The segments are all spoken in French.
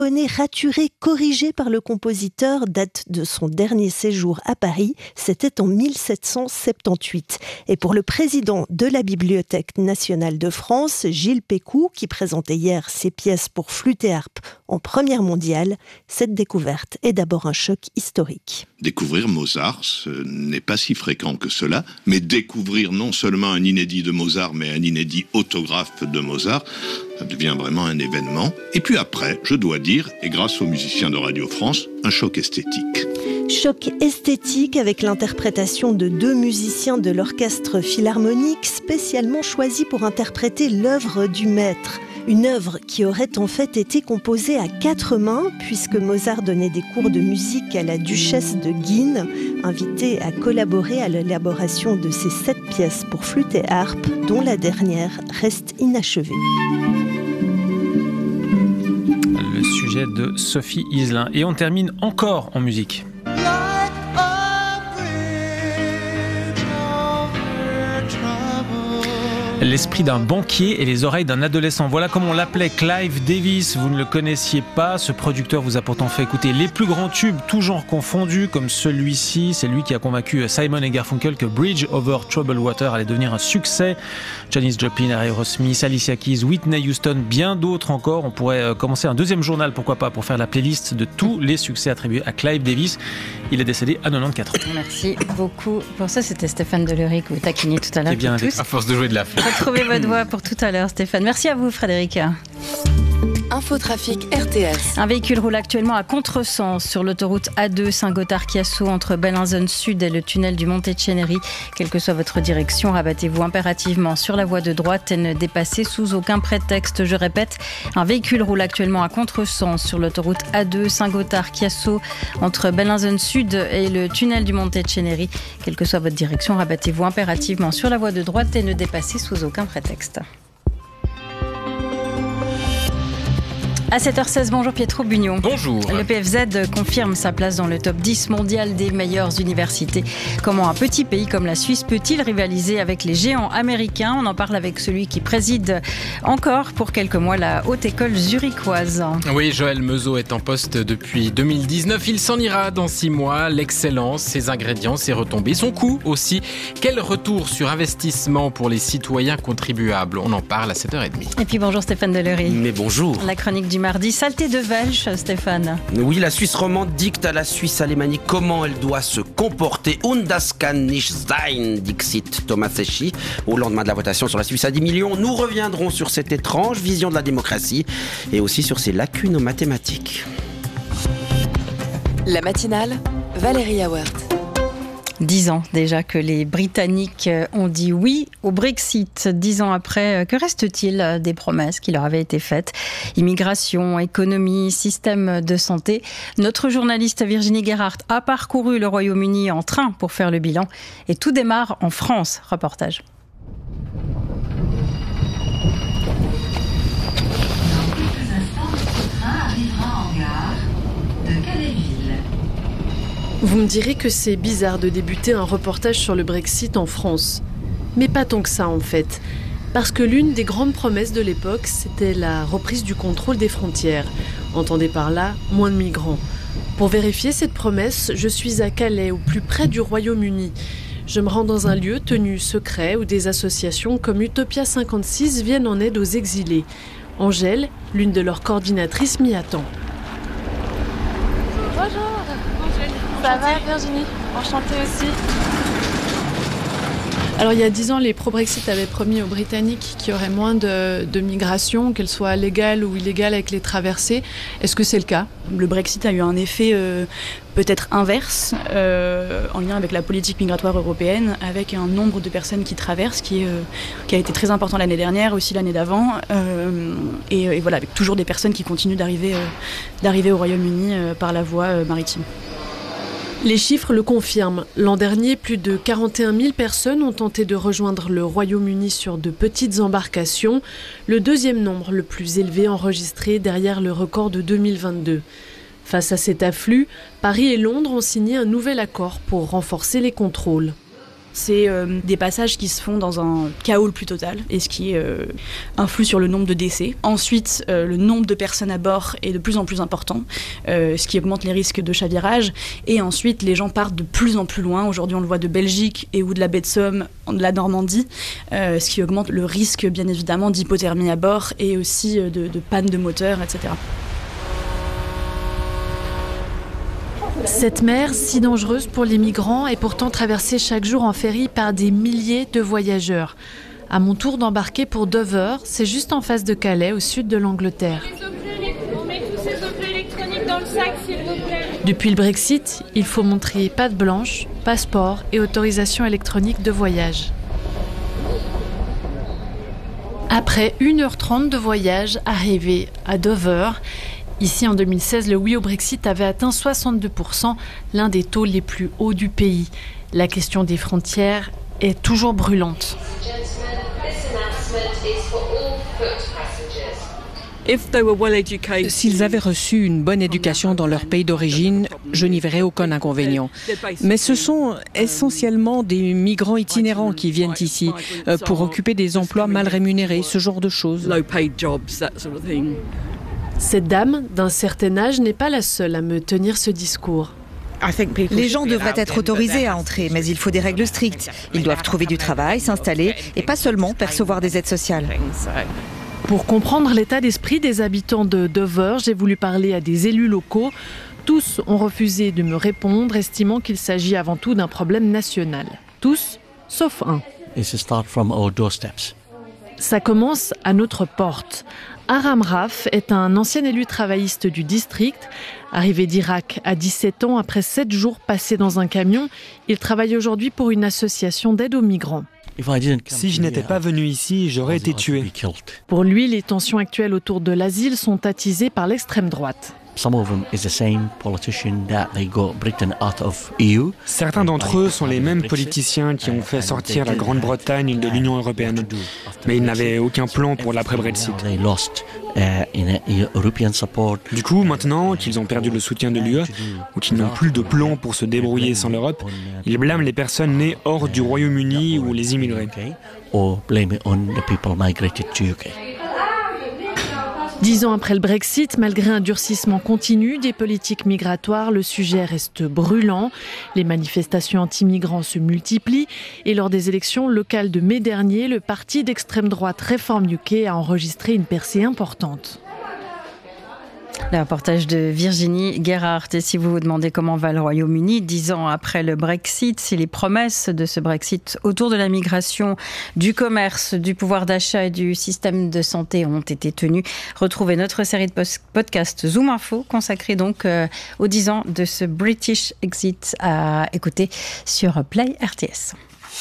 raturé, corrigé par le compositeur, date de son dernier séjour à Paris. C'était en 1778. Et pour le président de la Bibliothèque nationale de France, Gilles Pécou, qui présentait hier ses pièces pour flûte et harpe en première mondiale, cette découverte est d'abord un choc historique. Découvrir Mozart, ce n'est pas si fréquent que cela, mais découvrir non seulement un inédit de Mozart, mais un inédit autographe de Mozart, ça devient vraiment un événement. Et puis après, je dois dire, et grâce aux musiciens de Radio France, un choc esthétique. Choc esthétique avec l'interprétation de 2 musiciens de l'orchestre philharmonique spécialement choisis pour interpréter l'œuvre du maître. Une œuvre qui aurait en fait été composée à 4 mains, puisque Mozart donnait des cours de musique à la duchesse de Guînes, invitée à collaborer à l'élaboration de ces 7 pièces pour flûte et harpe, dont la dernière reste inachevée. Le sujet de Sophie Hiselin. Et on termine encore en musique. L'esprit d'un banquier et les oreilles d'un adolescent. Voilà comme on l'appelait Clive Davis. Vous ne le connaissiez pas. Ce producteur vous a pourtant fait écouter les plus grands tubes, tous genres confondus, comme celui-ci. C'est lui qui a convaincu Simon et Garfunkel que Bridge Over Troubled Water allait devenir un succès. Janis Joplin, Aerosmith, Alicia Keys, Whitney Houston, bien d'autres encore. On pourrait commencer un deuxième journal, pourquoi pas, pour faire la playlist de tous les succès attribués à Clive Davis. Il est décédé à 94 ans. Merci beaucoup pour ça. C'était Stéphane Delery que vous taquiniez tout à l'heure. Eh bien, à force de jouer de la flûte. Retrouvez votre voix pour tout à l'heure, Stéphane. Merci à vous, Frédéric. Infotrafic RTS. Un véhicule roule actuellement à contresens sur l'autoroute A2 Saint-Gothard-Chiasso entre Bellinzone Sud et le tunnel du Monte-Ceneri. Quelle que soit votre direction, rabattez-vous impérativement sur la voie de droite et ne dépassez sous aucun prétexte. Je répète, un véhicule roule actuellement à contresens sur l'autoroute A2 Saint-Gothard-Chiasso entre Bellinzone Sud et le tunnel du Monte-Ceneri. Quelle que soit votre direction, rabattez-vous impérativement sur la voie de droite et ne dépassez sous aucun prétexte. À 7h16, bonjour Pietro Bugnon. Bonjour. Le PFZ confirme sa place dans le top 10 mondial des meilleures universités. Comment un petit pays comme la Suisse peut-il rivaliser avec les géants américains ? On en parle avec celui qui préside encore pour quelques mois la Haute École zurichoise. Oui, Joël Meuseau est en poste depuis 2019. Il s'en ira dans 6 mois. L'excellence, ses ingrédients, ses retombées, son coût aussi. Quel retour sur investissement pour les citoyens contribuables ? On en parle à 7h30. Et puis bonjour Stéphane Delery. Mais bonjour. La chronique du mardi, saleté de Welsh, Stéphane. Oui, la Suisse romande dicte à la Suisse alémanique comment elle doit se comporter. Und das kann nicht sein, dixit Thomas Pesquet. Au lendemain de la votation sur la Suisse à 10 millions, nous reviendrons sur cette étrange vision de la démocratie et aussi sur ses lacunes en mathématiques. La matinale, Valérie Awert. 10 ans déjà que les Britanniques ont dit oui au Brexit. 10 ans après, que reste-t-il des promesses qui leur avaient été faites ? Immigration, économie, système de santé. Notre journaliste Virginie Gerhardt a parcouru le Royaume-Uni en train pour faire le bilan. Et tout démarre en France. Reportage. Vous me direz que c'est bizarre de débuter un reportage sur le Brexit en France. Mais pas tant que ça en fait. Parce que l'une des grandes promesses de l'époque, c'était la reprise du contrôle des frontières. Entendez par là, moins de migrants. Pour vérifier cette promesse, je suis à Calais, au plus près du Royaume-Uni. Je me rends dans un lieu tenu secret où des associations comme Utopia 56 viennent en aide aux exilés. Angèle, l'une de leurs coordinatrices, m'y attend. Bonjour. Ça va Virginie, enchantée aussi. Alors il y a 10 ans, les pro-Brexit avaient promis aux Britanniques qu'il y aurait moins de migration, qu'elle soit légale ou illégale avec les traversées. Est-ce que c'est le cas ? Le Brexit a eu un effet peut-être inverse en lien avec la politique migratoire européenne, avec un nombre de personnes qui traversent qui a été très important l'année dernière, aussi l'année d'avant. Et voilà, avec toujours des personnes qui continuent d'arriver au Royaume-Uni par la voie maritime. Les chiffres le confirment. L'an dernier, plus de 41 000 personnes ont tenté de rejoindre le Royaume-Uni sur de petites embarcations, le deuxième nombre le plus élevé enregistré derrière le record de 2022. Face à cet afflux, Paris et Londres ont signé un nouvel accord pour renforcer les contrôles. C'est des passages qui se font dans un chaos le plus total, et ce qui influe sur le nombre de décès. Ensuite, le nombre de personnes à bord est de plus en plus important, ce qui augmente les risques de chavirage. Et ensuite, les gens partent de plus en plus loin. Aujourd'hui, on le voit de Belgique et ou de la baie de Somme, de la Normandie, ce qui augmente le risque, bien évidemment, d'hypothermie à bord et aussi de panne de moteur, etc. Cette mer, si dangereuse pour les migrants, est pourtant traversée chaque jour en ferry par des milliers de voyageurs. À mon tour d'embarquer pour Dover, c'est juste en face de Calais, au sud de l'Angleterre. On met tous ces objets électroniques dans le sac, s'il vous plaît. Depuis le Brexit, il faut montrer patte blanche, passeport et autorisation électronique de voyage. Après 1h30 de voyage, arrivé à Dover, ici, en 2016, le oui au Brexit avait atteint 62%, l'un des taux les plus hauts du pays. La question des frontières est toujours brûlante. S'ils avaient reçu une bonne éducation dans leur pays d'origine, je n'y verrais aucun inconvénient. Mais ce sont essentiellement des migrants itinérants qui viennent ici pour occuper des emplois mal rémunérés, ce genre de choses. Cette dame, d'un certain âge, n'est pas la seule à me tenir ce discours. Les gens devraient être autorisés à entrer, mais il faut des règles strictes. Ils doivent trouver du travail, s'installer et pas seulement percevoir des aides sociales. Pour comprendre l'état d'esprit des habitants de Dover, j'ai voulu parler à des élus locaux. Tous ont refusé de me répondre, estimant qu'il s'agit avant tout d'un problème national. Tous, sauf un. Ça commence à notre porte. Aram Raf est un ancien élu travailliste du district. Arrivé d'Irak à 17 ans, après 7 jours passés dans un camion, il travaille aujourd'hui pour une association d'aide aux migrants. Si je n'étais pas venu ici, j'aurais été tué. Pour lui, les tensions actuelles autour de l'asile sont attisées par l'extrême droite. Certains d'entre eux sont les mêmes politiciens qui ont fait sortir la Grande-Bretagne de l'Union européenne. Mais ils n'avaient aucun plan pour l'après-Brexit. Du coup, maintenant qu'ils ont perdu le soutien de l'UE, ou qu'ils n'ont plus de plan pour se débrouiller sans l'Europe, ils blâment les personnes nées hors du Royaume-Uni ou les immigrés. 10 ans après le Brexit, malgré un durcissement continu des politiques migratoires, le sujet reste brûlant. Les manifestations anti-migrants se multiplient et lors des élections locales de mai dernier, le parti d'extrême droite Reform UK a enregistré une percée importante. Le reportage de Virginie Gerhardt. Et si vous vous demandez comment va le Royaume-Uni 10 ans après le Brexit, si les promesses de ce Brexit autour de la migration, du commerce, du pouvoir d'achat et du système de santé ont été tenues, retrouvez notre série de podcasts Zoom Info consacrée donc aux 10 ans de ce British Exit à écouter sur Play RTS.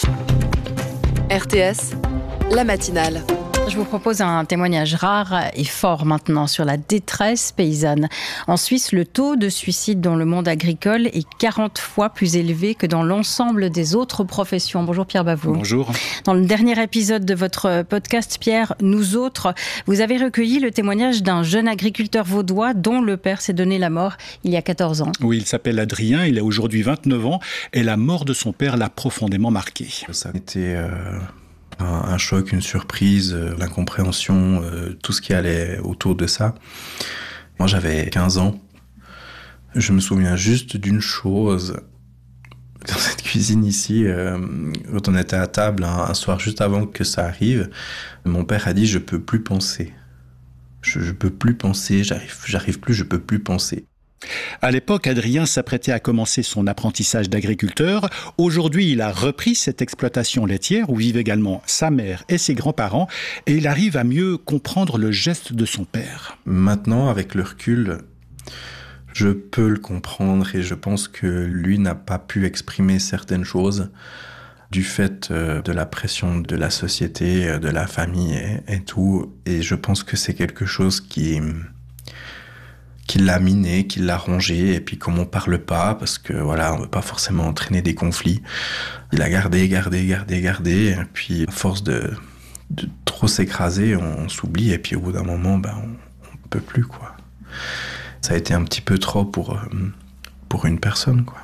RTS, la matinale. Je vous propose un témoignage rare et fort maintenant sur la détresse paysanne. En Suisse, le taux de suicide dans le monde agricole est 40 fois plus élevé que dans l'ensemble des autres professions. Bonjour Pierre Bavoux. Bonjour. Dans le dernier épisode de votre podcast, Pierre, Nous autres, vous avez recueilli le témoignage d'un jeune agriculteur vaudois dont le père s'est donné la mort il y a 14 ans. Oui, il s'appelle Adrien, il a aujourd'hui 29 ans et la mort de son père l'a profondément marqué. Ça a été un choc, une surprise, l'incompréhension, tout ce qui allait autour de ça. Moi, j'avais 15 ans. Je me souviens juste d'une chose. Dans cette cuisine ici, quand on était à table un soir juste avant que ça arrive, mon père a dit « je peux plus penser ». Je peux plus penser, j'arrive plus, je peux plus penser. À l'époque, Adrien s'apprêtait à commencer son apprentissage d'agriculteur. Aujourd'hui, il a repris cette exploitation laitière où vivent également sa mère et ses grands-parents et il arrive à mieux comprendre le geste de son père. Maintenant, avec le recul, je peux le comprendre et je pense que lui n'a pas pu exprimer certaines choses du fait de la pression de la société, de la famille et tout. Et je pense que c'est quelque chose qui l'a miné, qui l'a rongé, et puis comme on parle pas, parce que voilà, on veut pas forcément entraîner des conflits, il a gardé, et puis à force de trop s'écraser, on s'oublie, et puis au bout d'un moment, on peut plus, quoi. Ça a été un petit peu trop pour une personne, quoi.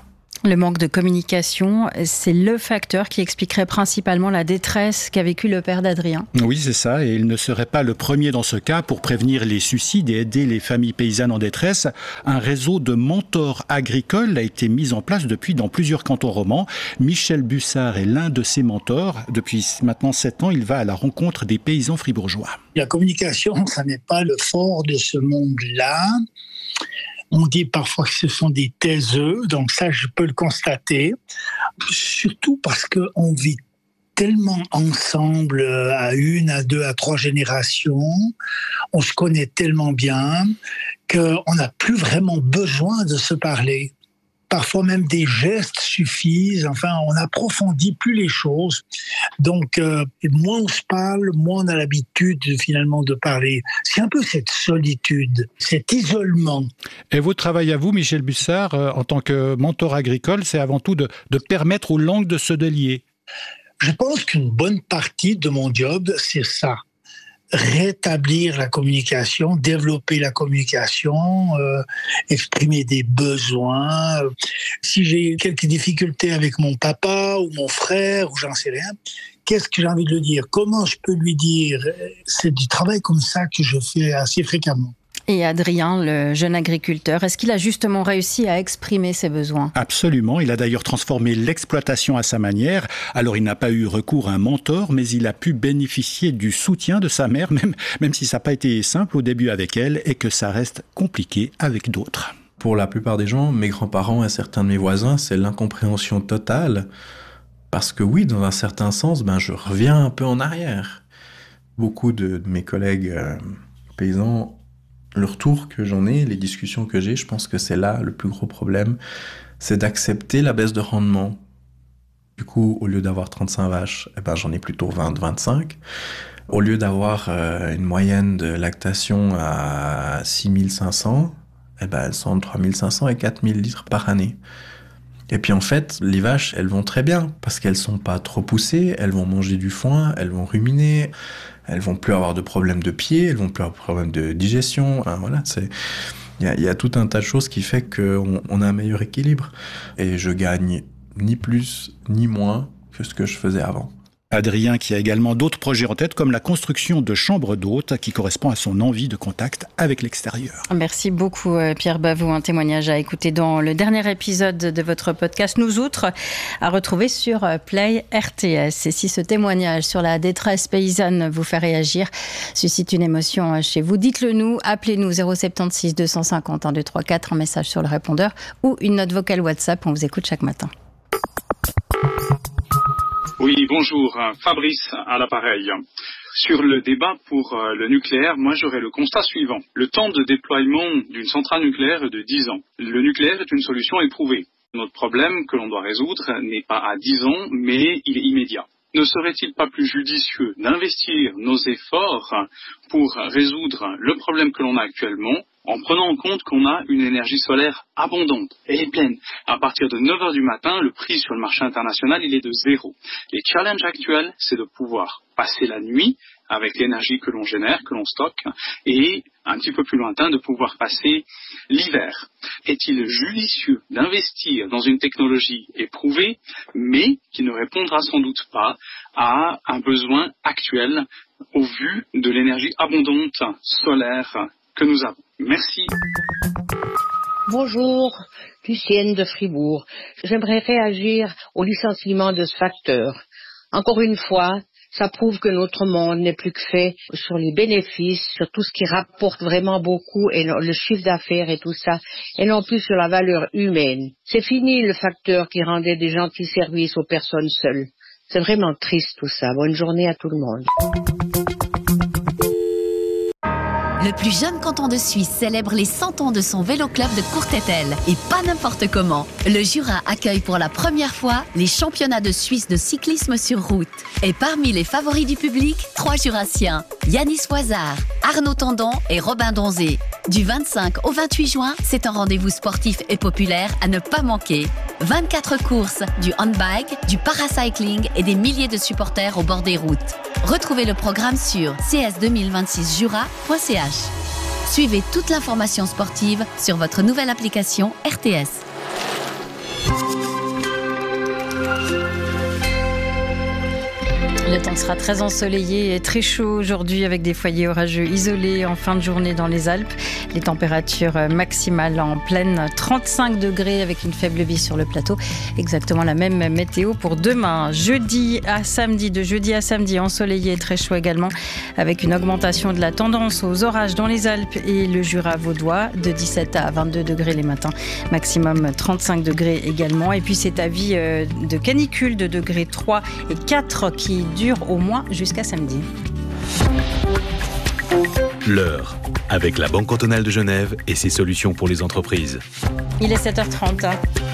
Le manque de communication, c'est le facteur qui expliquerait principalement la détresse qu'a vécu le père d'Adrien. Oui, c'est ça, et il ne serait pas le premier dans ce cas pour prévenir les suicides et aider les familles paysannes en détresse. Un réseau de mentors agricoles a été mis en place depuis dans plusieurs cantons romans. Michel Bussard est l'un de ces mentors. Depuis maintenant 7 ans, il va à la rencontre des paysans fribourgeois. La communication, ça n'est pas le fort de ce monde-là. On dit parfois que ce sont des taiseux, donc ça, je peux le constater. Surtout parce qu'on vit tellement ensemble à 1, à 2, à 3 générations. On se connaît tellement bien qu'on n'a plus vraiment besoin de se parler. Parfois même des gestes suffisent. Enfin, on n'approfondit plus les choses. Donc, moins on se parle, moins on a l'habitude finalement de parler. C'est un peu cette solitude, cet isolement. Et votre travail à vous, Michel Bussard, en tant que mentor agricole, c'est avant tout de permettre aux langues de se délier. Je pense qu'une bonne partie de mon job, c'est ça. Rétablir la communication, développer la communication, exprimer des besoins. Si j'ai quelques difficultés avec mon papa ou mon frère ou j'en sais rien, qu'est-ce que j'ai envie de lui dire? Comment je peux lui dire? C'est du travail comme ça que je fais assez fréquemment. Et Adrien, le jeune agriculteur, est-ce qu'il a justement réussi à exprimer ses besoins? Absolument. Il a d'ailleurs transformé l'exploitation à sa manière. Alors, il n'a pas eu recours à un mentor, mais il a pu bénéficier du soutien de sa mère, même si ça n'a pas été simple au début avec elle et que ça reste compliqué avec d'autres. Pour la plupart des gens, mes grands-parents et certains de mes voisins, c'est l'incompréhension totale. Parce que oui, dans un certain sens, je reviens un peu en arrière. Beaucoup de mes collègues paysans, le retour que j'en ai, les discussions que j'ai, je pense que c'est là le plus gros problème, c'est d'accepter la baisse de rendement. Du coup, au lieu d'avoir 35 vaches, j'en ai plutôt 20-25. Au lieu d'avoir une moyenne de lactation à 6500, elles sont entre 3500 et 4000 litres par année. Et puis en fait, les vaches, elles vont très bien parce qu'elles sont pas trop poussées, elles vont manger du foin, elles vont ruminer, elles vont plus avoir de problèmes de pied, elles vont plus avoir de problèmes de digestion. Voilà, il y a tout un tas de choses qui fait qu'on a un meilleur équilibre. Et je gagne ni plus ni moins que ce que je faisais avant. Adrien qui a également d'autres projets en tête comme la construction de chambres d'hôtes qui correspond à son envie de contact avec l'extérieur. Merci beaucoup Pierre Bavou, un témoignage à écouter dans le dernier épisode de votre podcast Nous Outres, à retrouver sur Play RTS. Et si ce témoignage sur la détresse paysanne vous fait réagir, suscite une émotion chez vous, dites-le nous, appelez-nous 076 250 1234, un message sur le répondeur ou une note vocale WhatsApp, on vous écoute chaque matin. Oui, bonjour, Fabrice à l'appareil. Sur le débat pour le nucléaire, moi j'aurais le constat suivant. Le temps de déploiement d'une centrale nucléaire est de 10 ans. Le nucléaire est une solution éprouvée. Notre problème que l'on doit résoudre n'est pas à 10 ans, mais il est immédiat. Ne serait-il pas plus judicieux d'investir nos efforts pour résoudre le problème que l'on a actuellement en prenant en compte qu'on a une énergie solaire abondante, elle est pleine. À partir de 9h du matin, le prix sur le marché international, il est de 0. Les challenges actuels, c'est de pouvoir passer la nuit avec l'énergie que l'on génère, que l'on stocke, et un petit peu plus lointain, de pouvoir passer l'hiver. Est-il judicieux d'investir dans une technologie éprouvée, mais qui ne répondra sans doute pas à un besoin actuel au vu de l'énergie abondante solaire que nous avons? Merci. Bonjour, Lucienne de Fribourg. J'aimerais réagir au licenciement de ce facteur. Encore une fois, ça prouve que notre monde n'est plus que fait sur les bénéfices, sur tout ce qui rapporte vraiment beaucoup, et le chiffre d'affaires et tout ça, et non plus sur la valeur humaine. C'est fini le facteur qui rendait des gentils services aux personnes seules. C'est vraiment triste tout ça. Bonne journée à tout le monde. Le plus jeune canton de Suisse célèbre les 100 ans de son vélo-club de Courtétel. Et pas n'importe comment. Le Jura accueille pour la première fois les championnats de Suisse de cyclisme sur route. Et parmi les favoris du public, 3 Jurassiens. Yanis Voisard, Arnaud Tendon et Robin Donzé. Du 25 au 28 juin, c'est un rendez-vous sportif et populaire à ne pas manquer. 24 courses, du handbike, du paracycling et des milliers de supporters au bord des routes. Retrouvez le programme sur cs2026jura.ch. Suivez toute l'information sportive sur votre nouvelle application RTS. Le temps sera très ensoleillé et très chaud aujourd'hui avec des foyers orageux isolés en fin de journée dans les Alpes. Les températures maximales en pleine 35 degrés avec une faible bise sur le plateau. Exactement la même météo pour demain. De jeudi à samedi ensoleillé et très chaud également avec une augmentation de la tendance aux orages dans les Alpes et le Jura vaudois de 17 à 22 degrés les matins. Maximum 35 degrés également. Et puis cet avis de canicule de degrés 3 et 4 qui dure au moins jusqu'à samedi. L'heure, avec la Banque cantonale de Genève et ses solutions pour les entreprises. Il est 7h30.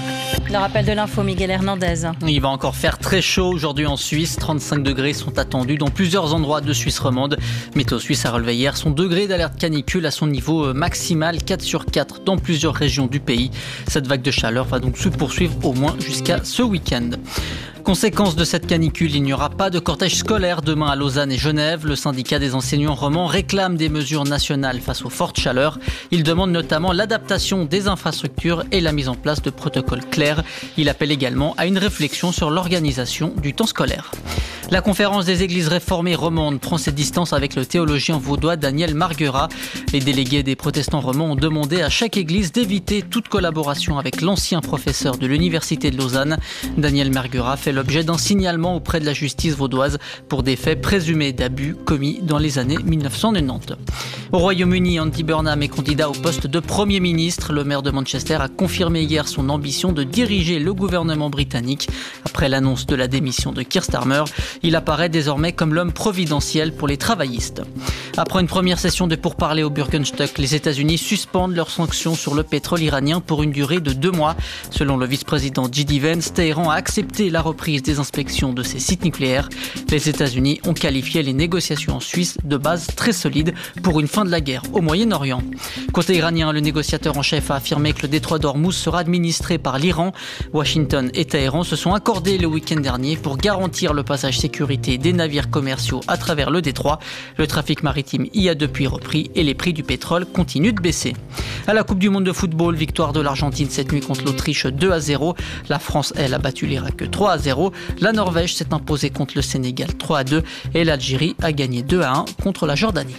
Le rappel de l'info, Miguel Hernandez. Il va encore faire très chaud aujourd'hui en Suisse. 35 degrés sont attendus dans plusieurs endroits de Suisse romande. Météo Suisse a relevé hier son degré d'alerte canicule à son niveau maximal, 4 sur 4 dans plusieurs régions du pays. Cette vague de chaleur va donc se poursuivre au moins jusqu'à ce week-end. Conséquence de cette canicule, il n'y aura pas de cortège scolaire demain à Lausanne et Genève. Le syndicat des enseignants romans réclame des mesures nationales face aux fortes chaleurs. Il demande notamment l'adaptation des infrastructures et la mise en place de protocoles clairs. Il appelle également à une réflexion sur l'organisation du temps scolaire. La conférence des églises réformées romandes prend ses distances avec le théologien vaudois Daniel Marguerat. Les délégués des protestants romans ont demandé à chaque église d'éviter toute collaboration avec l'ancien professeur de l'université de Lausanne. Daniel Marguerat fait l'objet d'un signalement auprès de la justice vaudoise pour des faits présumés d'abus commis dans les années 1990. Au Royaume-Uni, Andy Burnham est candidat au poste de Premier ministre. Le maire de Manchester a confirmé hier son ambition de diriger le gouvernement britannique après l'annonce de la démission de Keir Starmer. Il apparaît désormais comme l'homme providentiel pour les travaillistes. Après une première session de pourparlers au Bürgerstock, les États-Unis suspendent leurs sanctions sur le pétrole iranien pour une durée de 2 mois. Selon le vice-président J.D. Vance, Téhéran a accepté la reprise des inspections de ses sites nucléaires. Les États-Unis ont qualifié les négociations en Suisse de base très solide pour une fin de la guerre au Moyen-Orient. Côté iranien, le négociateur en chef a affirmé que le détroit d'Ormuz sera administré par l'Iran. Washington et Téhéran se sont accordés le week-end dernier pour garantir le passage sécurité des navires commerciaux à travers le détroit. Le trafic maritime y a depuis repris et les prix du pétrole continuent de baisser. À la Coupe du monde de football, victoire de l'Argentine cette nuit contre l'Autriche 2-0. La France, elle, a battu l'Irak 3-0. La Norvège s'est imposée contre le Sénégal 3-2 et l'Algérie a gagné 2-1 contre la Jordanie.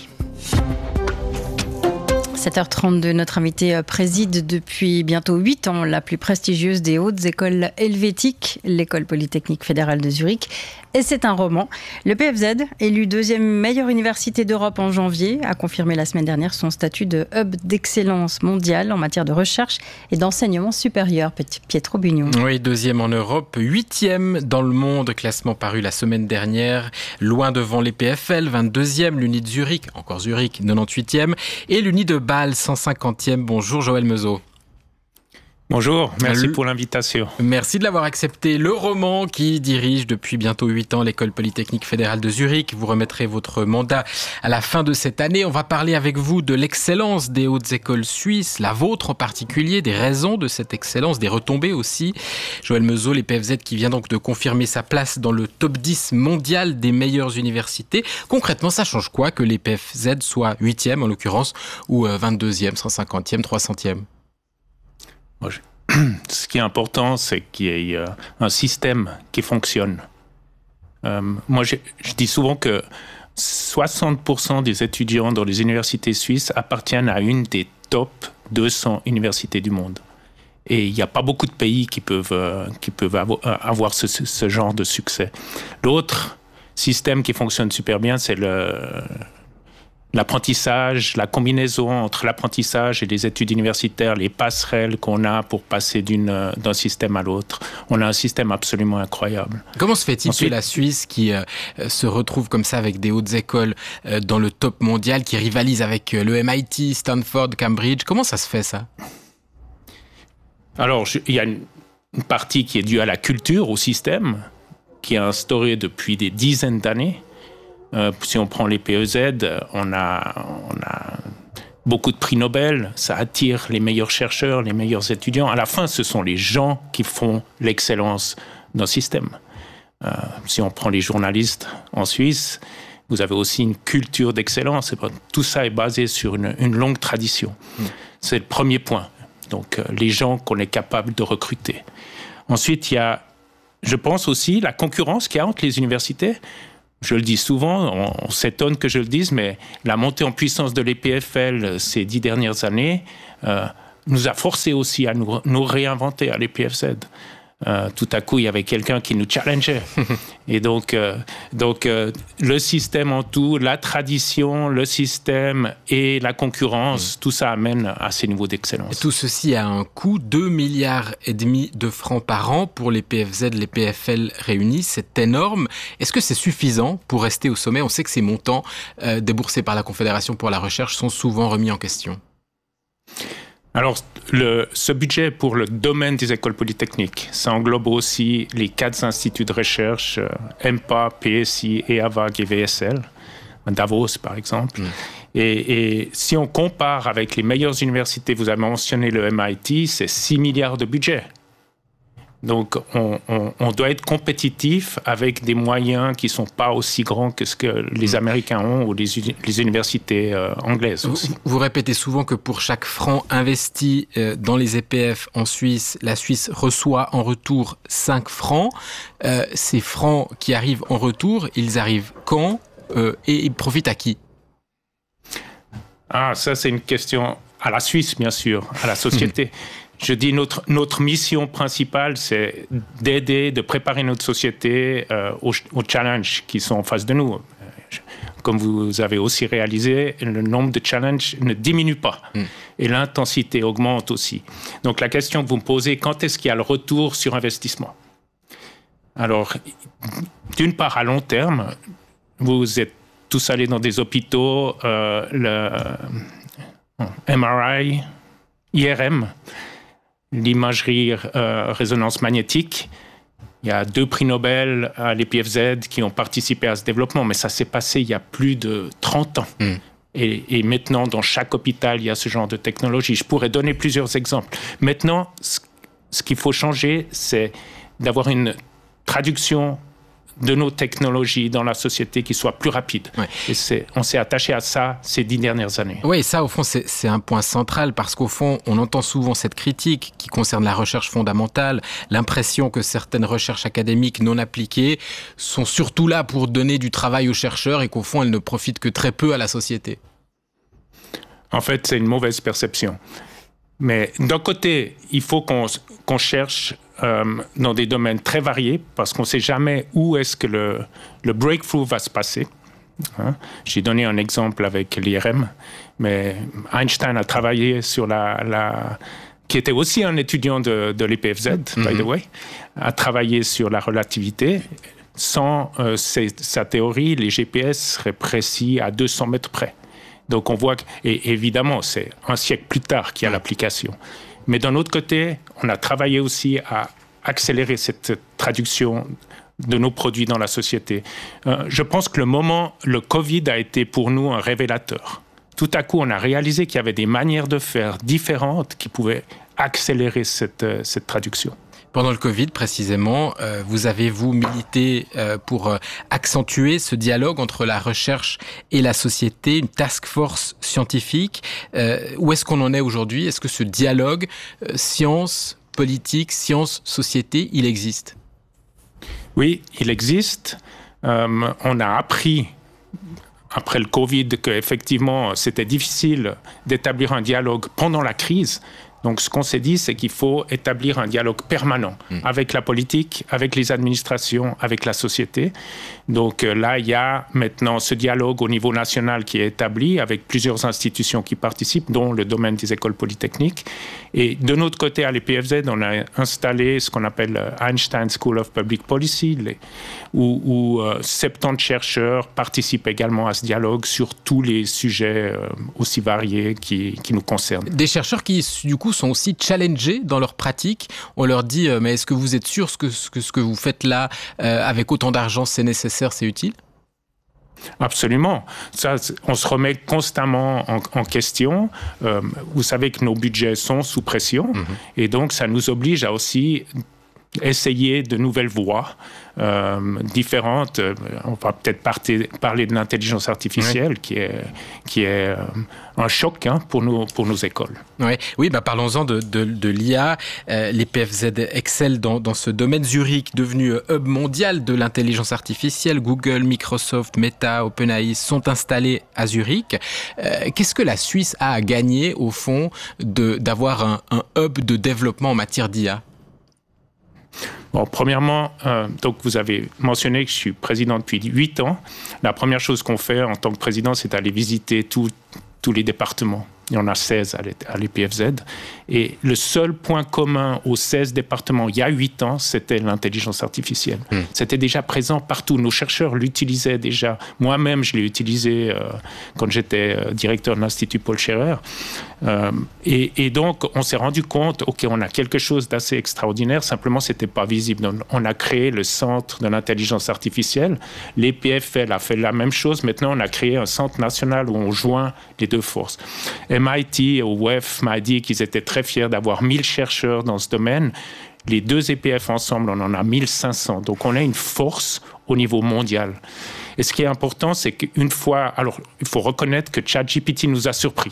7h32, notre invité préside depuis bientôt 8 ans la plus prestigieuse des hautes écoles helvétiques, l'école polytechnique fédérale de Zurich. Et c'est un roman. Le PFZ, élu 2e meilleure université d'Europe en janvier, a confirmé la semaine dernière son statut de hub d'excellence mondiale en matière de recherche et d'enseignement supérieur. Pietro Bugnon. Oui, 2e en Europe, 8e dans le monde, classement paru la semaine dernière, loin devant les PFL, 22e, l'Uni de Zurich, encore Zurich, 98e, et l'Uni de Bâle, 150e. Bonjour Joël Meuseau. Bonjour, merci pour l'invitation. Merci de l'avoir accepté. Le roman qui dirige depuis bientôt 8 ans l'école polytechnique fédérale de Zurich. Vous remettrez votre mandat à la fin de cette année. On va parler avec vous de l'excellence des hautes écoles suisses, la vôtre en particulier, des raisons de cette excellence, des retombées aussi. Joël Meuseau, les PFZ qui vient donc de confirmer sa place dans le top 10 mondial des meilleures universités. Concrètement, ça change quoi que les PFZ soient 8e en l'occurrence ou 22e, 150e, 300e? Ce qui est important, c'est qu'il y ait un système qui fonctionne. Moi, je dis souvent que 60% des étudiants dans les universités suisses appartiennent à une des top 200 universités du monde. Et il n'y a pas beaucoup de pays qui peuvent avoir ce genre de succès. L'autre système qui fonctionne super bien, c'est l'apprentissage, la combinaison entre l'apprentissage et les études universitaires, les passerelles qu'on a pour passer d'un système à l'autre. On a un système absolument incroyable. Comment se fait-il que la Suisse, qui se retrouve comme ça avec des hautes écoles dans le top mondial, qui rivalise avec le MIT, Stanford, Cambridge, comment ça se fait ça? Alors, il y a une partie qui est due à la culture, au système, qui est instauré depuis des dizaines d'années. Si on prend les PEZ, on a beaucoup de prix Nobel, ça attire les meilleurs chercheurs, les meilleurs étudiants. À la fin, ce sont les gens qui font l'excellence d'un système. Si on prend les journalistes en Suisse, vous avez aussi une culture d'excellence. Tout ça est basé sur une longue tradition. C'est le premier point. Donc, les gens qu'on est capable de recruter. Ensuite, il y a, je pense aussi, la concurrence qu'il y a entre les universités. je le dis souvent, on s'étonne que je le dise, mais la montée en puissance de l'EPFL ces 10 dernières années nous a forcé aussi à nous réinventer à l'EPFZ. Tout à coup, il y avait quelqu'un qui nous challengeait. Et donc, le système en tout, la tradition, le système et la concurrence, tout ça amène à ces niveaux d'excellence. Et tout ceci a un coût, 2,5 milliards de francs par an pour les PFZ, les PFL réunis. C'est énorme. Est-ce que c'est suffisant pour rester au sommet? On sait que ces montants déboursés par la Confédération pour la recherche sont souvent remis en question. Alors, ce budget pour le domaine des écoles polytechniques, ça englobe aussi les 4 instituts de recherche, EMPA, PSI, EAVAG et VSL, Davos par exemple. Et si on compare avec les meilleures universités, vous avez mentionné le MIT, c'est 6 milliards de budget. Donc, on doit être compétitif avec des moyens qui ne sont pas aussi grands que ce que les Américains ont ou les universités anglaises aussi. Vous répétez souvent que pour chaque franc investi dans les EPF en Suisse, la Suisse reçoit en retour 5 francs. Ces francs qui arrivent en retour, ils arrivent quand et ils profitent à qui? Ah, ça c'est une question à la Suisse, bien sûr, à la société. Je dis notre mission principale, c'est d'aider, de préparer notre société aux challenges qui sont en face de nous. Comme vous avez aussi réalisé, le nombre de challenges ne diminue pas et l'intensité augmente aussi. Donc la question que vous me posez, quand est-ce qu'il y a le retour sur investissement? Alors, d'une part, à long terme, vous êtes tous allés dans des hôpitaux, le MRI, IRM, l'imagerie résonance magnétique. Il y a 2 prix Nobel à l'EPFZ qui ont participé à ce développement, mais ça s'est passé il y a plus de 30 ans. Et maintenant, dans chaque hôpital, il y a ce genre de technologie. Je pourrais donner plusieurs exemples. Maintenant, ce qu'il faut changer, c'est d'avoir une traduction de nos technologies dans la société qui soit plus rapide. Ouais. Et on s'est attaché à ça ces 10 dernières années. Oui, ça, au fond, c'est un point central parce qu'au fond, on entend souvent cette critique qui concerne la recherche fondamentale, l'impression que certaines recherches académiques non appliquées sont surtout là pour donner du travail aux chercheurs et qu'au fond, elles ne profitent que très peu à la société. En fait, c'est une mauvaise perception. Mais d'un côté, il faut qu'on cherche dans des domaines très variés parce qu'on ne sait jamais où est-ce que le breakthrough va se passer. J'ai donné un exemple avec l'IRM, mais Einstein a travaillé sur qui était aussi un étudiant de l'EPFZ, by the way, a travaillé sur la relativité. Sans sa théorie, les GPS seraient précis à 200 mètres près. Donc on voit et évidemment, c'est un siècle plus tard qu'il y a l'application. Mais d'un autre côté, on a travaillé aussi à accélérer cette traduction de nos produits dans la société. Je pense que le Covid a été pour nous un révélateur. Tout à coup, on a réalisé qu'il y avait des manières de faire différentes qui pouvaient accélérer cette traduction. Pendant le Covid, précisément, vous avez milité pour accentuer ce dialogue entre la recherche et la société, une task force scientifique. Où est-ce qu'on en est aujourd'hui? Est-ce que ce dialogue science, politique, science, société, il existe? Oui, il existe. On a appris après le Covid qu'effectivement, c'était difficile d'établir un dialogue pendant la crise. Donc, ce qu'on s'est dit, c'est qu'il faut établir un dialogue permanent avec la politique, avec les administrations, avec la société. Donc là, il y a maintenant ce dialogue au niveau national qui est établi avec plusieurs institutions qui participent, dont le domaine des écoles polytechniques. Et de notre côté, à l'EPFZ, on a installé ce qu'on appelle Einstein School of Public Policy, où 70 chercheurs participent également à ce dialogue sur tous les sujets aussi variés qui nous concernent. Des chercheurs qui, du coup, sont aussi challengés dans leur pratique. On leur dit, mais est-ce que vous êtes sûr que ce que vous faites là, avec autant d'argent, c'est nécessaire, c'est utile? Absolument. Ça, on se remet constamment en question. Vous savez que nos budgets sont sous pression et donc ça nous oblige à aussi essayer de nouvelles voies différentes. On va peut-être parler de l'intelligence artificielle qui est un choc pour nos écoles. Oui, parlons-en de l'IA. Les PFZ excellent dans ce domaine. Zurich, devenu hub mondial de l'intelligence artificielle. Google, Microsoft, Meta, OpenAI sont installés à Zurich. Qu'est-ce que la Suisse a à gagner, au fond, d'avoir un hub de développement en matière d'IA ? Bon, premièrement, donc vous avez mentionné que je suis président depuis 8 ans. La première chose qu'on fait en tant que président, c'est d'aller visiter tous les départements. Il y en a 16 à l'EPFZ. Et le seul point commun aux 16 départements il y a 8 ans, c'était l'intelligence artificielle. C'était déjà présent partout. Nos chercheurs l'utilisaient déjà. Moi-même, je l'ai utilisé quand j'étais directeur de l'Institut Paul Scherrer. Et donc, on s'est rendu compte, OK, on a quelque chose d'assez extraordinaire, simplement, ce n'était pas visible. Donc, on a créé le centre de l'intelligence artificielle. L'EPFL a fait la même chose. Maintenant, on a créé un centre national où on joint les deux forces. MIT ou WEF m'a dit qu'ils étaient très fiers d'avoir 1000 chercheurs dans ce domaine. Les deux EPF ensemble, on en a 1500. Donc, on a une force au niveau mondial. Et ce qui est important, c'est qu'une fois... Alors, il faut reconnaître que ChatGPT nous a surpris.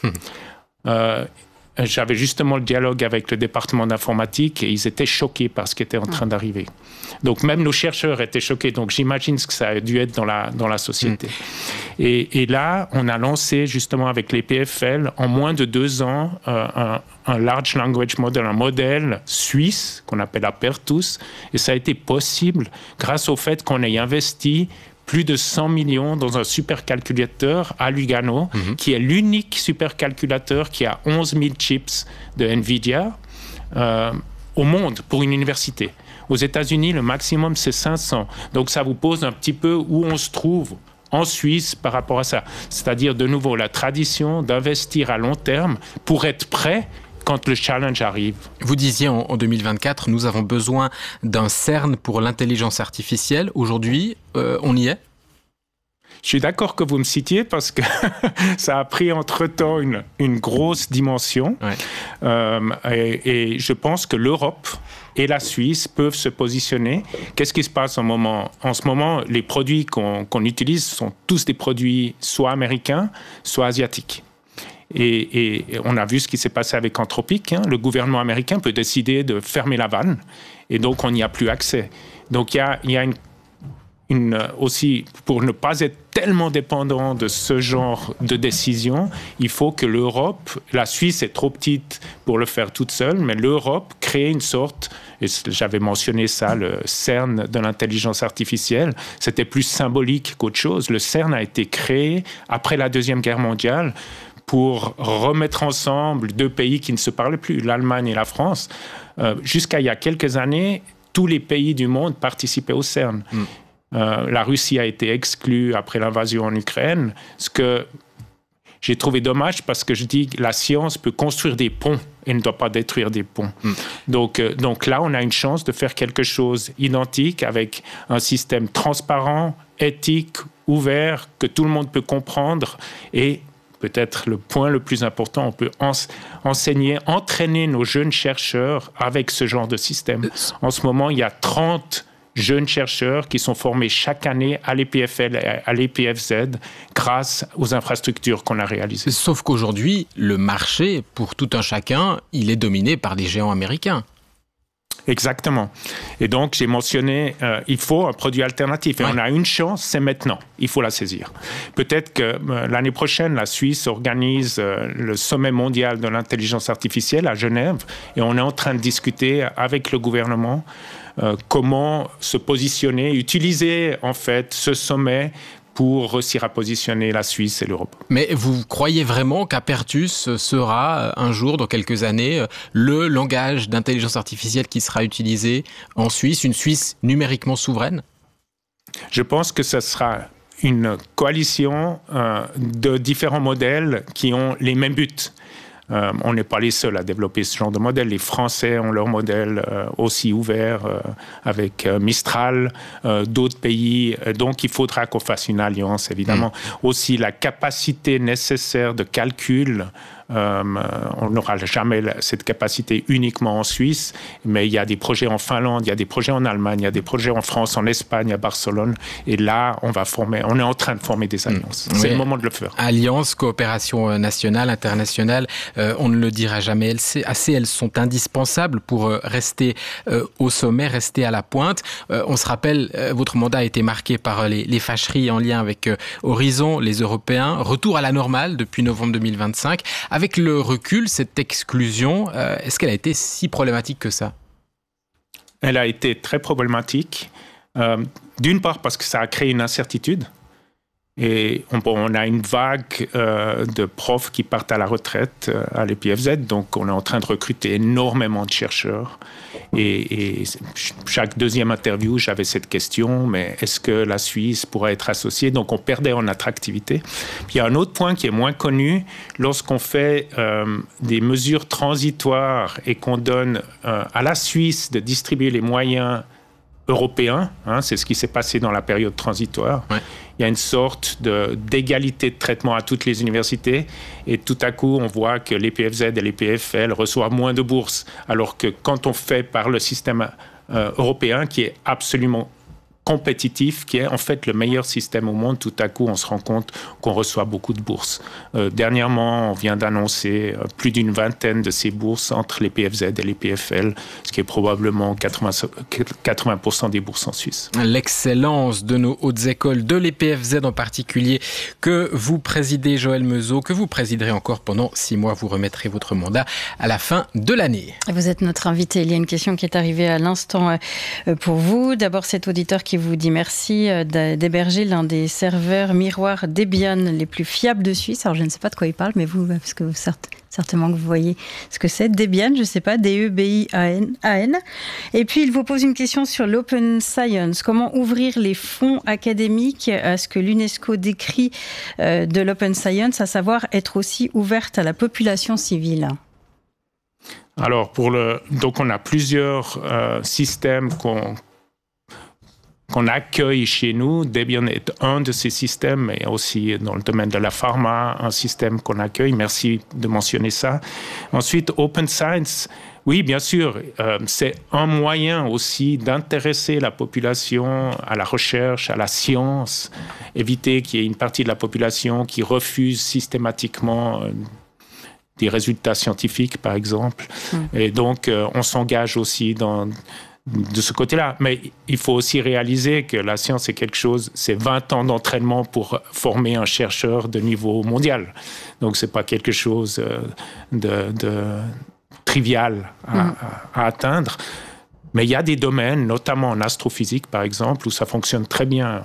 J'avais justement le dialogue avec le département d'informatique et ils étaient choqués par ce qui était en train d'arriver. Donc même nos chercheurs étaient choqués. Donc j'imagine que ça a dû être dans la société. Et là, on a lancé justement avec les PFL en moins de 2 ans un large language model, un modèle suisse qu'on appelle Apertus. Et ça a été possible grâce au fait qu'on ait investi plus de 100 millions dans un supercalculateur à Lugano, qui est l'unique supercalculateur qui a 11 000 chips de NVIDIA au monde pour une université. Aux États-Unis, le maximum, c'est 500. Donc ça vous pose un petit peu où on se trouve en Suisse par rapport à ça. C'est-à-dire, de nouveau, la tradition d'investir à long terme pour être prêt quand le challenge arrive. Vous disiez en 2024, nous avons besoin d'un CERN pour l'intelligence artificielle. Aujourd'hui, on y est ? Je suis d'accord que vous me citiez parce que ça a pris entre-temps une grosse dimension. Et je pense que l'Europe et la Suisse peuvent se positionner. Qu'est-ce qui se passe en ce moment, les produits qu'on utilise sont tous des produits soit américains, soit asiatiques. Et on a vu ce qui s'est passé avec Anthropic. Le gouvernement américain peut décider de fermer la vanne et donc on n'y a plus accès. Donc il y a aussi, pour ne pas être tellement dépendant de ce genre de décision, il faut que l'Europe, la Suisse est trop petite pour le faire toute seule, mais l'Europe crée une sorte, et j'avais mentionné ça, le CERN de l'intelligence artificielle, c'était plus symbolique qu'autre chose. Le CERN a été créé après la Deuxième Guerre mondiale pour remettre ensemble 2 pays qui ne se parlaient plus, l'Allemagne et la France. Jusqu'à il y a quelques années, tous les pays du monde participaient au CERN. La Russie a été exclue après l'invasion en Ukraine, ce que j'ai trouvé dommage parce que je dis que la science peut construire des ponts et ne doit pas détruire des ponts. Donc là, on a une chance de faire quelque chose identique avec un système transparent, éthique, ouvert, que tout le monde peut comprendre et peut-être le point le plus important, on peut entraîner nos jeunes chercheurs avec ce genre de système. En ce moment, il y a 30 jeunes chercheurs qui sont formés chaque année à l'EPFL et à l'EPFZ grâce aux infrastructures qu'on a réalisées. Sauf qu'aujourd'hui, le marché, pour tout un chacun, il est dominé par des géants américains. Exactement. Et donc, j'ai mentionné, il faut un produit alternatif. Et on a une chance, c'est maintenant. Il faut la saisir. Peut-être que l'année prochaine, la Suisse organise le sommet mondial de l'intelligence artificielle à Genève. Et on est en train de discuter avec le gouvernement comment se positionner, utiliser en fait ce sommet pour réussir à positionner la Suisse et l'Europe. Mais vous croyez vraiment qu'Apertus sera un jour, dans quelques années, le langage d'intelligence artificielle qui sera utilisé en Suisse, une Suisse numériquement souveraine ? Je pense que ce sera une coalition de différents modèles qui ont les mêmes buts. On n'est pas les seuls à développer ce genre de modèle. Les Français ont leur modèle aussi ouvert avec Mistral, d'autres pays. Donc, il faudra qu'on fasse une alliance, évidemment. Aussi, la capacité nécessaire de calcul On n'aura jamais cette capacité uniquement en Suisse, mais il y a des projets en Finlande, il y a des projets en Allemagne, il y a des projets en France, en Espagne, à Barcelone. Et là, on est en train de former des alliances. C'est le moment de le faire. Alliance, coopération nationale, internationale, on ne le dira jamais assez. Elles sont indispensables pour rester au sommet, rester à la pointe. On se rappelle, votre mandat a été marqué par les fâcheries en lien avec Horizon, les Européens. Retour à la normale depuis novembre 2025. Avec le recul, cette exclusion, est-ce qu'elle a été si problématique que ça ? Elle a été très problématique. D'une part parce que ça a créé une incertitude. Et on a une vague de profs qui partent à la retraite à l'EPFZ, donc on est en train de recruter énormément de chercheurs. Et chaque deuxième interview, j'avais cette question, mais est-ce que la Suisse pourrait être associée ? Donc on perdait en attractivité. Puis il y a un autre point qui est moins connu, lorsqu'on fait des mesures transitoires et qu'on donne à la Suisse de distribuer les moyens européens, c'est ce qui s'est passé dans la période transitoire. Ouais. Il y a une sorte d'égalité de traitement à toutes les universités et tout à coup, on voit que l'EPFZ et l'EPFL reçoivent moins de bourses, alors que quand on fait par le système européen, qui est absolument compétitif, qui est en fait le meilleur système au monde, tout à coup, on se rend compte qu'on reçoit beaucoup de bourses. Dernièrement, on vient d'annoncer plus d'une vingtaine de ces bourses entre les PFZ et les PFL, ce qui est probablement 80% des bourses en Suisse. L'excellence de nos hautes écoles, de l'EPFZ en particulier, que vous présidez, Joël Meuseau, que vous présiderez encore pendant 6 mois. Vous remettrez votre mandat à la fin de l'année. Vous êtes notre invité. Il y a une question qui est arrivée à l'instant pour vous. D'abord, cet auditeur qui vous dit merci d'héberger l'un des serveurs miroirs Debian les plus fiables de Suisse. Alors, je ne sais pas de quoi il parle, mais vous, parce que vous, certainement que vous voyez ce que c'est. Debian, je ne sais pas, D-E-B-I-A-N. Et puis, il vous pose une question sur l'open science. Comment ouvrir les fonds académiques à ce que l'UNESCO décrit de l'open science, à savoir être aussi ouverte à la population civile ? Alors, donc on a plusieurs systèmes qu'on accueille chez nous. Debian est un de ces systèmes, mais aussi dans le domaine de la pharma, un système qu'on accueille. Merci de mentionner ça. Ensuite, Open Science, oui, bien sûr, c'est un moyen aussi d'intéresser la population à la recherche, à la science, éviter qu'il y ait une partie de la population qui refuse systématiquement des résultats scientifiques, par exemple. Et donc, on s'engage aussi de ce côté-là. Mais il faut aussi réaliser que la science est quelque chose, c'est 20 ans d'entraînement pour former un chercheur de niveau mondial. Donc, c'est pas quelque chose de trivial à atteindre. Mais il y a des domaines, notamment en astrophysique, par exemple, où ça fonctionne très bien.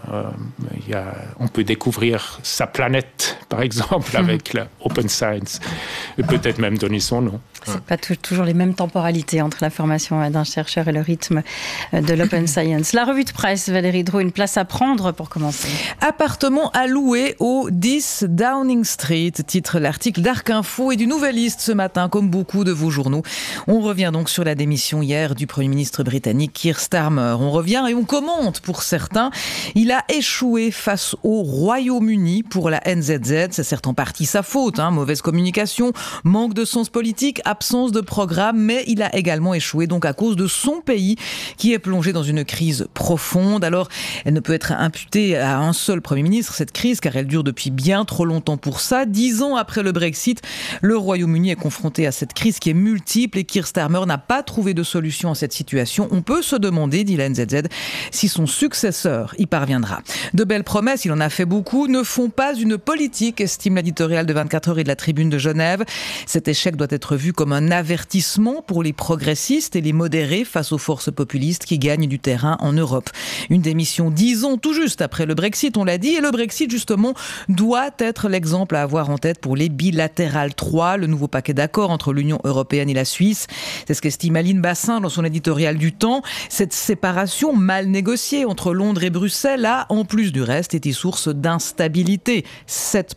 On peut découvrir sa planète, par exemple, avec l'Open Science, et peut-être même donner son nom. C'est pas toujours les mêmes temporalités entre la formation d'un chercheur et le rythme de l'Open Science. La revue de presse, Valérie Drouin, une place à prendre pour commencer. Appartement à louer au 10 Downing Street, titre l'article d'Arc Info et du Nouvelliste ce matin, comme beaucoup de vos journaux. On revient donc sur la démission hier du Premier ministre britannique Keir Starmer. On revient et on commente pour certains. Il a échoué face au Royaume-Uni pour la NZZ. C'est certes en partie sa faute, mauvaise communication, manque de sens politique, absence de programme, mais il a également échoué donc à cause de son pays qui est plongé dans une crise profonde. Alors, elle ne peut être imputée à un seul Premier ministre, cette crise, car elle dure depuis bien trop longtemps pour ça. 10 ans après le Brexit, le Royaume-Uni est confronté à cette crise qui est multiple et Keir Starmer n'a pas trouvé de solution à cette situation. On peut se demander, dit la NZZ, si son successeur y parviendra. De belles promesses, il en a fait beaucoup, ne font pas une politique, estime l'éditorial de 24 heures et de la Tribune de Genève. Cet échec doit être vu comme un avertissement pour les progressistes et les modérés face aux forces populistes qui gagnent du terrain en Europe. Une démission 10 ans tout juste après le Brexit, on l'a dit, et le Brexit justement doit être l'exemple à avoir en tête pour les bilatérales 3, le nouveau paquet d'accords entre l'Union européenne et la Suisse. C'est ce qu'estime Aline Bassin dans son éditorial du Temps. Cette séparation mal négociée entre Londres et Bruxelles a, en plus du reste, été source d'instabilité. 7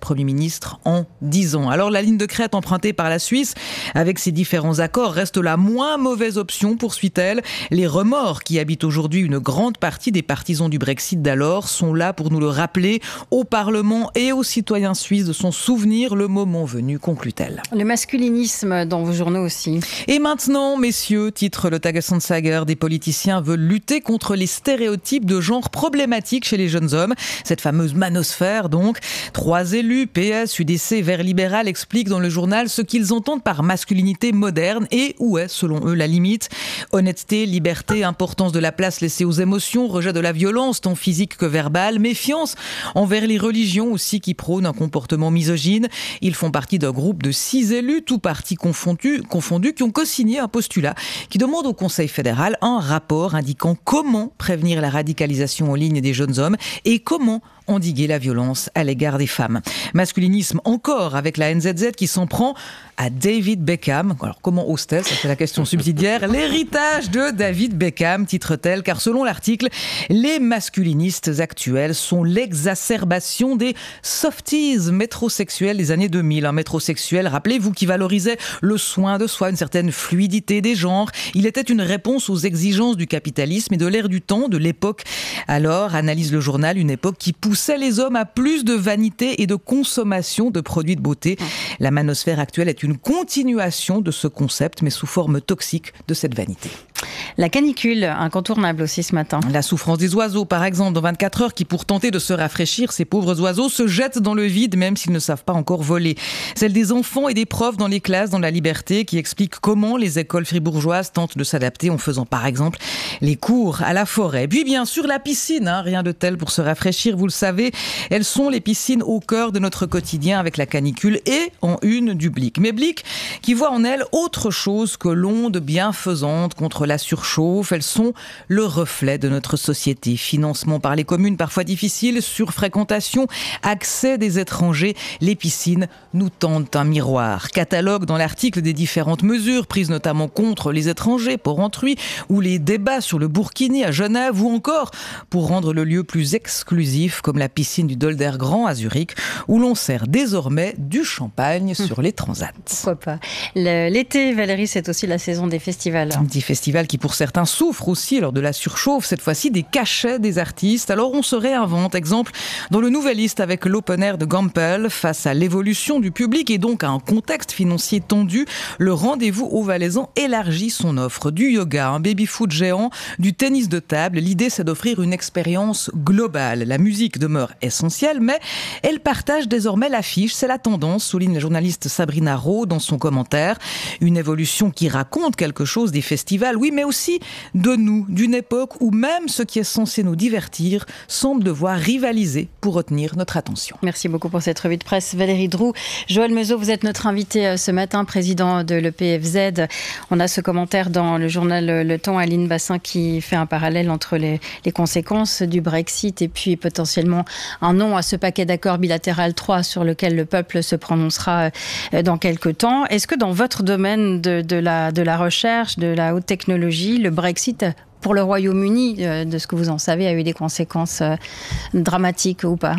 Premier ministre en 10 ans. Alors la ligne de crête empruntée par la Suisse, avec ses différents accords, reste la moins mauvaise option, poursuit-elle. Les remords qui habitent aujourd'hui une grande partie des partisans du Brexit d'alors sont là pour nous le rappeler au Parlement et aux citoyens suisses de son souvenir le moment venu, conclut-elle. Le masculinisme dans vos journaux aussi. Et maintenant, messieurs, titre le Tagesanzeiger, des politiciens veulent lutter contre les stéréotypes de genre problématiques chez les jeunes hommes. Cette fameuse manosphère, donc. 3 élus, PS, UDC, Verts libéral, expliquent dans le journal ce qu'ils entendent par masculinité moderne et où est, selon eux, la limite. Honnêteté, liberté, importance de la place laissée aux émotions, rejet de la violence, tant physique que verbale, méfiance envers les religions aussi qui prônent un comportement misogyne. Ils font partie d'un groupe de 6 élus, tous partis confondus, qui ont co-signé un postulat qui demande au Conseil fédéral un rapport indiquant comment prévenir la radicalisation en ligne des jeunes hommes et comment endiguer la violence à l'égard des femmes. Masculinisme encore avec la NZZ qui s'en prend à David Beckham. Alors comment ose-t-elle ? Ça c'est la question subsidiaire. L'héritage de David Beckham, titre-t-elle, car selon l'article, les masculinistes actuels sont l'exacerbation des softies métrosexuels des années 2000. Un métrosexuel, rappelez-vous, qui valorisait le soin de soi, une certaine fluidité des genres. Il était une réponse aux exigences du capitalisme et de l'ère du temps, de l'époque. Alors, analyse le journal, une époque qui poussait les hommes à plus de vanité et de consommation de produits de beauté. La manosphère actuelle est une continuation de ce concept, mais sous forme toxique de cette vanité. La canicule, incontournable aussi ce matin. La souffrance des oiseaux, par exemple, dans 24 heures, qui pour tenter de se rafraîchir, ces pauvres oiseaux se jettent dans le vide, même s'ils ne savent pas encore voler. Celle des enfants et des profs dans les classes, dans la liberté, qui explique comment les écoles fribourgeoises tentent de s'adapter en faisant, par exemple, les cours à la forêt. Puis, bien sûr, la piscine, rien de tel pour se rafraîchir, vous le savez. Elles sont les piscines au cœur de notre quotidien avec la canicule et en une du Blick. Mais Blick qui voit en elles autre chose que l'onde bienfaisante contre la surchauffe. Elles sont le reflet de notre société. Financement par les communes parfois difficile, surfréquentation, accès des étrangers. Les piscines nous tendent un miroir. Catalogue dans l'article des différentes mesures prises notamment contre les étrangers, Port-Entruy, ou les débats sur le Burkini à Genève, ou encore pour rendre le lieu plus exclusif comme la piscine du Dolder Grand à Zurich, où l'on sert désormais du champagne sur les transats. Pourquoi pas. L'été, Valérie, c'est aussi la saison des festivals. Des festivals qui pour certains souffrent aussi lors de la surchauffe, cette fois-ci des cachets des artistes. Alors on se réinvente, exemple dans le Nouvelliste avec l'Open Air de Gampel, face à l'évolution du public et donc à un contexte financier tendu, le rendez-vous au Valaisan élargit son offre. Du yoga, un baby-foot géant, du tennis de table. L'idée c'est d'offrir une expérience globale. La musique demeure essentielle, mais elle partage désormais l'affiche. C'est la tendance, souligne la journaliste Sabrina Rowe dans son commentaire. Une évolution qui raconte quelque chose des festivals, oui, mais aussi de nous, d'une époque où même ce qui est censé nous divertir semble devoir rivaliser pour retenir notre attention. Merci beaucoup pour cette revue de presse, Valérie Droux. Joël Meuzeau, vous êtes notre invité ce matin, président de l'EPFZ. On a ce commentaire dans le journal Le Temps, Aline Bassin, qui fait un parallèle entre les conséquences du Brexit et puis potentiellement un non à ce paquet d'accords bilatéral 3 sur lequel le peuple se prononcera dans quelques temps. Est-ce que dans votre domaine de la recherche, de la haute technologie, le Brexit pour le Royaume-Uni, de ce que vous en savez, a eu des conséquences dramatiques ou pas ?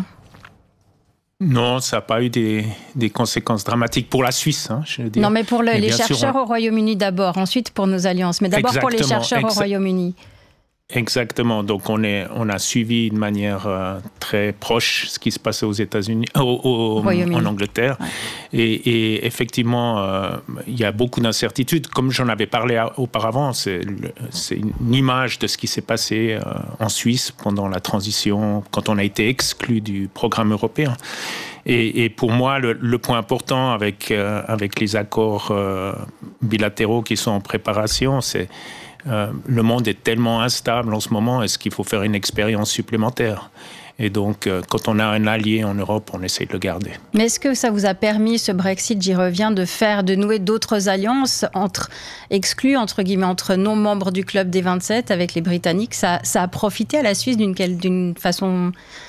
Non, ça n'a pas eu des conséquences dramatiques pour la Suisse, je veux dire. Non, mais pour les chercheurs au Royaume-Uni d'abord, ensuite pour nos alliances, mais d'abord pour les chercheurs au Royaume-Uni. Exactement. Donc on a suivi de manière très proche ce qui se passait aux États-Unis, en Angleterre, ouais. Et effectivement, il y a beaucoup d'incertitudes. Comme j'en avais parlé auparavant, c'est une image de ce qui s'est passé en Suisse pendant la transition, quand on a été exclu du programme européen. Et pour moi, le point important avec les accords bilatéraux qui sont en préparation, c'est le monde est tellement instable en ce moment, est-ce qu'il faut faire une expérience supplémentaire ? Et donc, quand on a un allié en Europe, on essaye de le garder. Mais est-ce que ça vous a permis, ce Brexit, j'y reviens, de nouer d'autres alliances exclues, entre guillemets, entre non-membres du club des 27 avec les Britanniques ? Ça a profité à la Suisse d'une façon...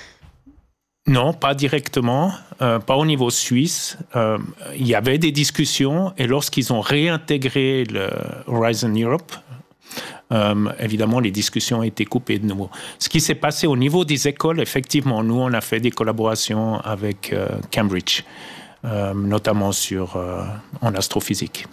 Non, pas directement, pas au niveau suisse. Il y avait des discussions et lorsqu'ils ont réintégré le Horizon Europe, évidemment, les discussions ont été coupées de nouveau. Ce qui s'est passé au niveau des écoles, effectivement, nous, on a fait des collaborations avec Cambridge, notamment en astrophysique.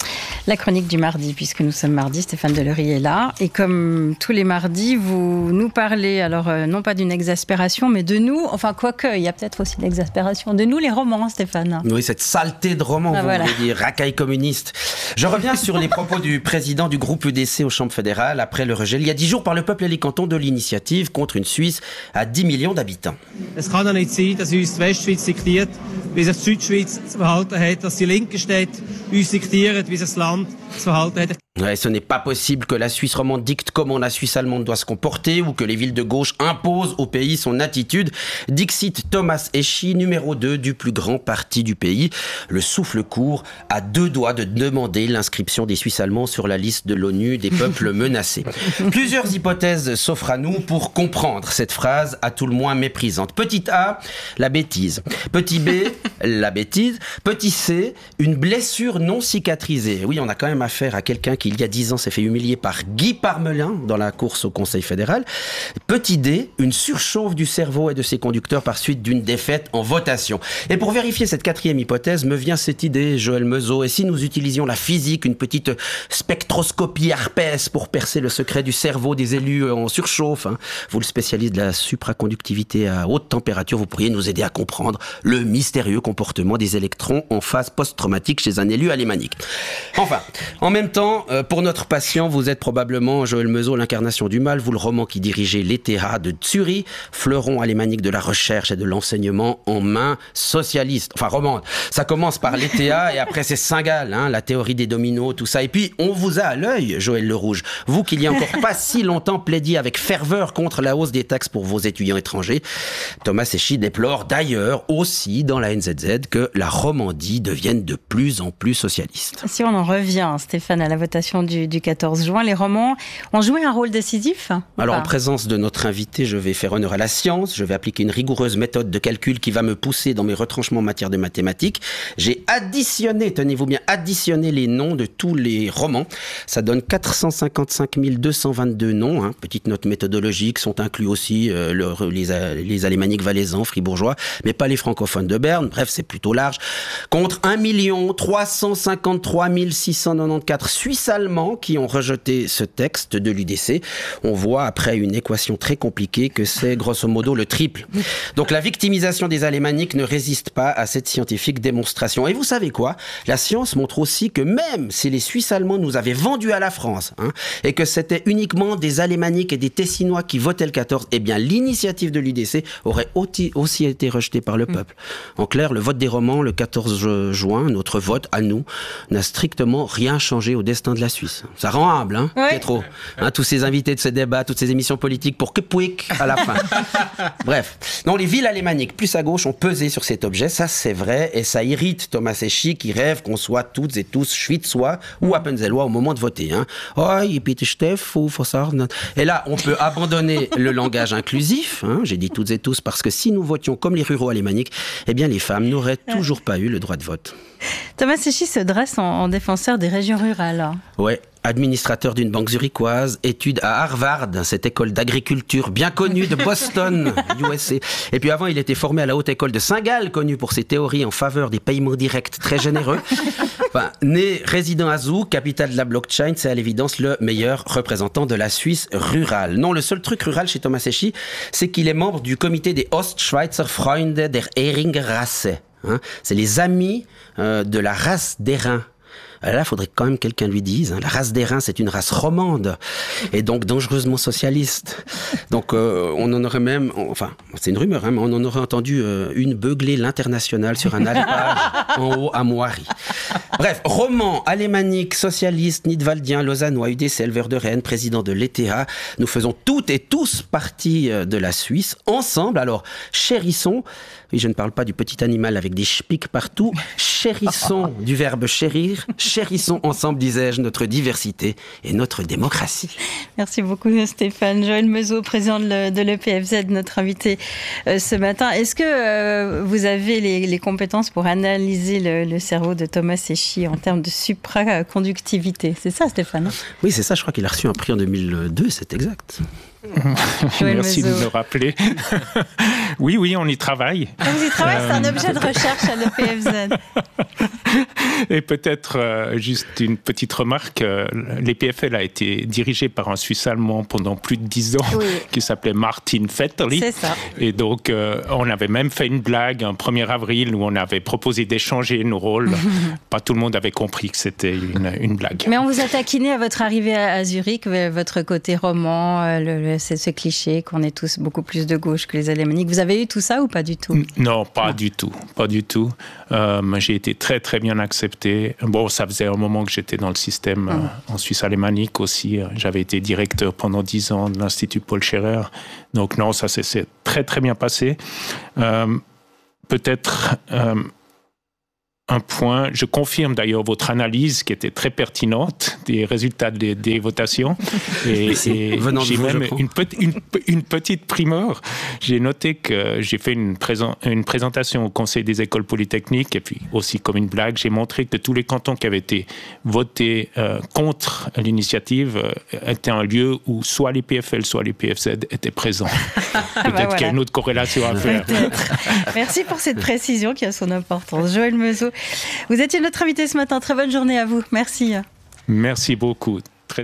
La chronique du mardi, puisque nous sommes mardi, Stéphane Delory est là. Et comme tous les mardis, vous nous parlez, alors non pas d'une exaspération, mais de nous, enfin quoique, il y a peut-être aussi de l'exaspération, de nous les romans, Stéphane. Oui, cette saleté de roman, vous voulez dire, racaille communiste. Je reviens sur les propos du président du groupe UDC aux chambres fédérales après le rejet, il y a 10 jours, par le peuple alicantons de l'initiative contre une Suisse à 10 millions d'habitants. Es kann doch nicht sein, dass uns die Westschweiz diktiert, wie sich die Südschweiz zu verhalten hat, dass die linken Städte uns diktieren, wie sich das Land zu verhalten hat. Ouais, ce n'est pas possible que la Suisse romande dicte comment la Suisse allemande doit se comporter ou que les villes de gauche imposent au pays son attitude. Dixit Thomas Eschi, numéro 2 du plus grand parti du pays. Le souffle court, à 2 doigts de demander l'inscription des Suisses allemands sur la liste de l'ONU des peuples menacés. Plusieurs hypothèses s'offrent à nous pour comprendre cette phrase à tout le moins méprisante. Petit A, la bêtise. Petit B, la bêtise. Petit C, une blessure non cicatrisée. Oui, on a quand même affaire à quelqu'un qui il y a 10 ans s'est fait humilier par Guy Parmelin dans la course au Conseil fédéral. Petit D, une surchauffe du cerveau et de ses conducteurs par suite d'une défaite en votation. Et pour vérifier cette 4e hypothèse, me vient cette idée, Joël Meuseau, et si nous utilisions la physique, une petite spectroscopie herpès pour percer le secret du cerveau des élus en surchauffe, hein. Vous, le spécialiste de la supraconductivité à haute température, vous pourriez nous aider à comprendre le mystérieux comportement des électrons en phase post-traumatique chez un élu alémanique. Enfin, en même temps, pour notre patient, vous êtes probablement, Joël Meuseau, l'incarnation du mal, vous le roman qui dirigeait l'ETH de Zurich, fleuron alémanique de la recherche et de l'enseignement en main socialiste. Enfin, romande. Ça commence par l'ETH et après c'est Saint-Gall, hein, la théorie des dominos, tout ça. Et puis, on vous a à l'œil, Joël Le Rouge. Vous qui il y a encore pas si longtemps plaidiez avec ferveur contre la hausse des taxes pour vos étudiants étrangers. Thomas Eschi déplore d'ailleurs aussi dans la NZZ que la Romandie devienne de plus en plus socialiste. Si on en revient, Stéphane, à la votation du 14 juin, les romans ont joué un rôle décisif? Alors, en présence de notre invité, je vais faire honneur à la science, je vais appliquer une rigoureuse méthode de calcul qui va me pousser dans mes retranchements en matière de mathématiques. J'ai additionné, tenez-vous bien, additionné les noms de tous les romans. Ça donne 455 222 noms, hein. Petite note méthodologique, sont inclus aussi les alémaniques valaisans, fribourgeois, mais pas les francophones de Berne. Bref, c'est plutôt large. Contre 1 353 694 Suisses allemands qui ont rejeté ce texte de l'UDC. On voit après une équation très compliquée que c'est grosso modo le triple. Donc la victimisation des alémaniques ne résiste pas à cette scientifique démonstration. Et vous savez quoi? La science montre aussi que même si les Suisses allemands nous avaient vendus à la France, hein, et que c'était uniquement des alémaniques et des Tessinois qui votaient le 14, eh bien l'initiative de l'UDC aurait aussi été rejetée par le peuple. En clair, le vote des romans le 14 juin, notre vote à nous, n'a strictement rien changé au destin de la Suisse. Ça rend humble, hein, ouais. Pietro. Hein, tous ces invités de ce débat, toutes ces émissions politiques pour que pouic à la fin. Bref. Non, les villes alémaniques plus à gauche ont pesé sur cet objet, ça c'est vrai, et ça irrite Thomas Eschi qui rêve qu'on soit toutes et tous Schwitzois ou Appenzellois au moment de voter. Hein. Et là, on peut abandonner le langage inclusif, hein, j'ai dit toutes et tous, parce que si nous votions comme les ruraux alémaniques, eh bien les femmes n'auraient toujours pas eu le droit de vote. Thomas Eschi se dresse en défenseur des régions rurales. Ouais. Administrateur d'une banque zurichoise, études à Harvard, cette école d'agriculture bien connue de Boston, USA. Et puis avant, il était formé à la haute école de Saint-Gall, connue pour ses théories en faveur des paiements directs très généreux. Enfin, né résident à Zug, capitale de la blockchain, c'est à l'évidence le meilleur représentant de la Suisse rurale. Non, le seul truc rural chez Thomas Eschi, c'est qu'il est membre du comité des Ostschweizer Freunde der Heringerrasse. Hein, c'est les amis de la race d'airain. Là, il faudrait quand même que quelqu'un lui dise, hein, la race d'airain, c'est une race romande, et donc dangereusement socialiste. Donc, on en aurait même, enfin, c'est une rumeur, hein, mais on en aurait entendu une beugler l'international sur un alpage en haut à Moiry. Bref, roman, alémanique, socialiste, nidwaldien, lausannois, UDC, éleveur de Rennes, président de l'ETH, nous faisons toutes et tous partie de la Suisse, ensemble, alors chérissons Oui, je ne parle pas du petit animal avec des chpics partout. Chérissons du verbe chérir. Chérissons ensemble, disais-je, notre diversité et notre démocratie. Merci beaucoup Stéphane. Joël Meuseau, président de l'EPFZ, notre invité ce matin. Est-ce que vous avez les compétences pour analyser le cerveau de Thomas Eschy en termes de supraconductivité? C'est ça Stéphane? Oui, c'est ça, je crois qu'il a reçu un prix en 2002, c'est exact. Merci de me rappeler. Oui, on y travaille. Vous y travaillez, c'est un objet de recherche à l'EPFZ. Et peut-être juste une petite remarque, l'EPFL a été dirigé par un Suisse allemand pendant plus de 10 ans, qui s'appelait Martin Vetterli. C'est ça. Et donc, on avait même fait une blague un 1er avril où on avait proposé d'échanger nos rôles. Pas tout le monde avait compris que c'était une blague. Mais on vous a taquiné à votre arrivée à Zurich, votre côté roman, c'est ce cliché qu'on est tous beaucoup plus de gauche que les alémaniques. Vous avez eu tout ça ou pas du tout? Non, pas du tout. J'ai été très très bien accepté. Bon, ça faisait un moment que j'étais dans le système en Suisse alémanique aussi. J'avais été directeur pendant 10 ans de l'Institut Paul Scherrer. Donc non, ça s'est très très bien passé. Peut-être un point, je confirme d'ailleurs votre analyse qui était très pertinente des résultats des votations. Et j'ai même une petite primeur. J'ai noté que j'ai fait une présentation au Conseil des écoles polytechniques et puis aussi comme une blague, j'ai montré que tous les cantons qui avaient été votés contre l'initiative étaient un lieu où soit les PFL, soit les PFZ étaient présents. Peut-être qu'il y a une autre corrélation à faire. Merci pour cette précision qui a son importance. Joël Meuseau, vous étiez notre invité ce matin. Très bonne journée à vous. Merci. Merci beaucoup.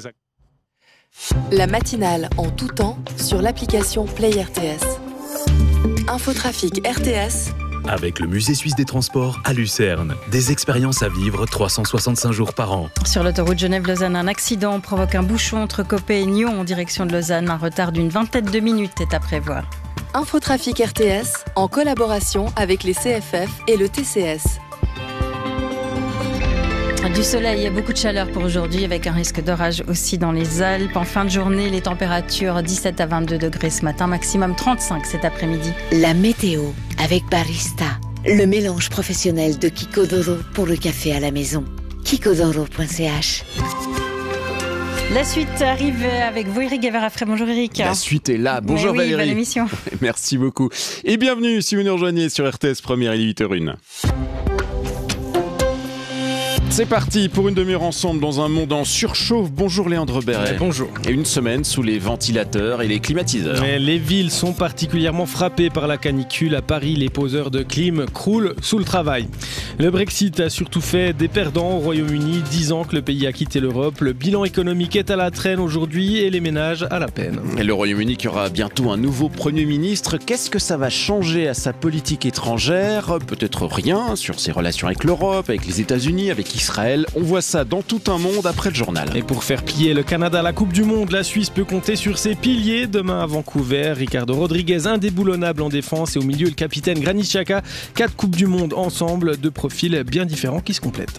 La matinale en tout temps sur l'application Play RTS. Infotrafic RTS. Avec le Musée suisse des transports à Lucerne. Des expériences à vivre 365 jours par an. Sur l'autoroute Genève-Lausanne, un accident provoque un bouchon entre Coppet et Nyon en direction de Lausanne. Un retard d'une vingtaine de minutes est à prévoir. Infotrafic RTS en collaboration avec les CFF et le TCS. Du soleil et beaucoup de chaleur pour aujourd'hui avec un risque d'orage aussi dans les Alpes. En fin de journée, les températures 17 à 22 degrés ce matin, maximum 35 cet après-midi. La météo avec Barista, le mélange professionnel de Kikodoro pour le café à la maison. Kikodoro.ch. La suite arrive avec vous, Eric Guevara-Frey. Bonjour Eric. La suite est là. Bonjour Valérie. Bonne émission. Merci beaucoup. Et bienvenue si vous nous rejoignez sur RTS Première, il est 8h01. C'est parti pour une demi-heure ensemble dans un monde en surchauffe. Bonjour Léandre Béret. Bonjour. Et une semaine sous les ventilateurs et les climatiseurs. Les villes sont particulièrement frappées par la canicule. À Paris, les poseurs de clim croulent sous le travail. Le Brexit a surtout fait des perdants au Royaume-Uni. 10 ans que le pays a quitté l'Europe. Le bilan économique est à la traîne aujourd'hui et les ménages à la peine. Et le Royaume-Uni qui aura bientôt un nouveau Premier ministre. Qu'est-ce que ça va changer à sa politique étrangère? Peut-être rien sur ses relations avec l'Europe, avec les États-Unis, avec Israël. On voit ça dans Tout un monde après le journal. Et pour faire plier le Canada à la Coupe du Monde, la Suisse peut compter sur ses piliers. Demain à Vancouver, Ricardo Rodriguez indéboulonnable en défense et au milieu le capitaine Granit Xhaka. 4 Coupes du Monde ensemble, 2 profils bien différents qui se complètent.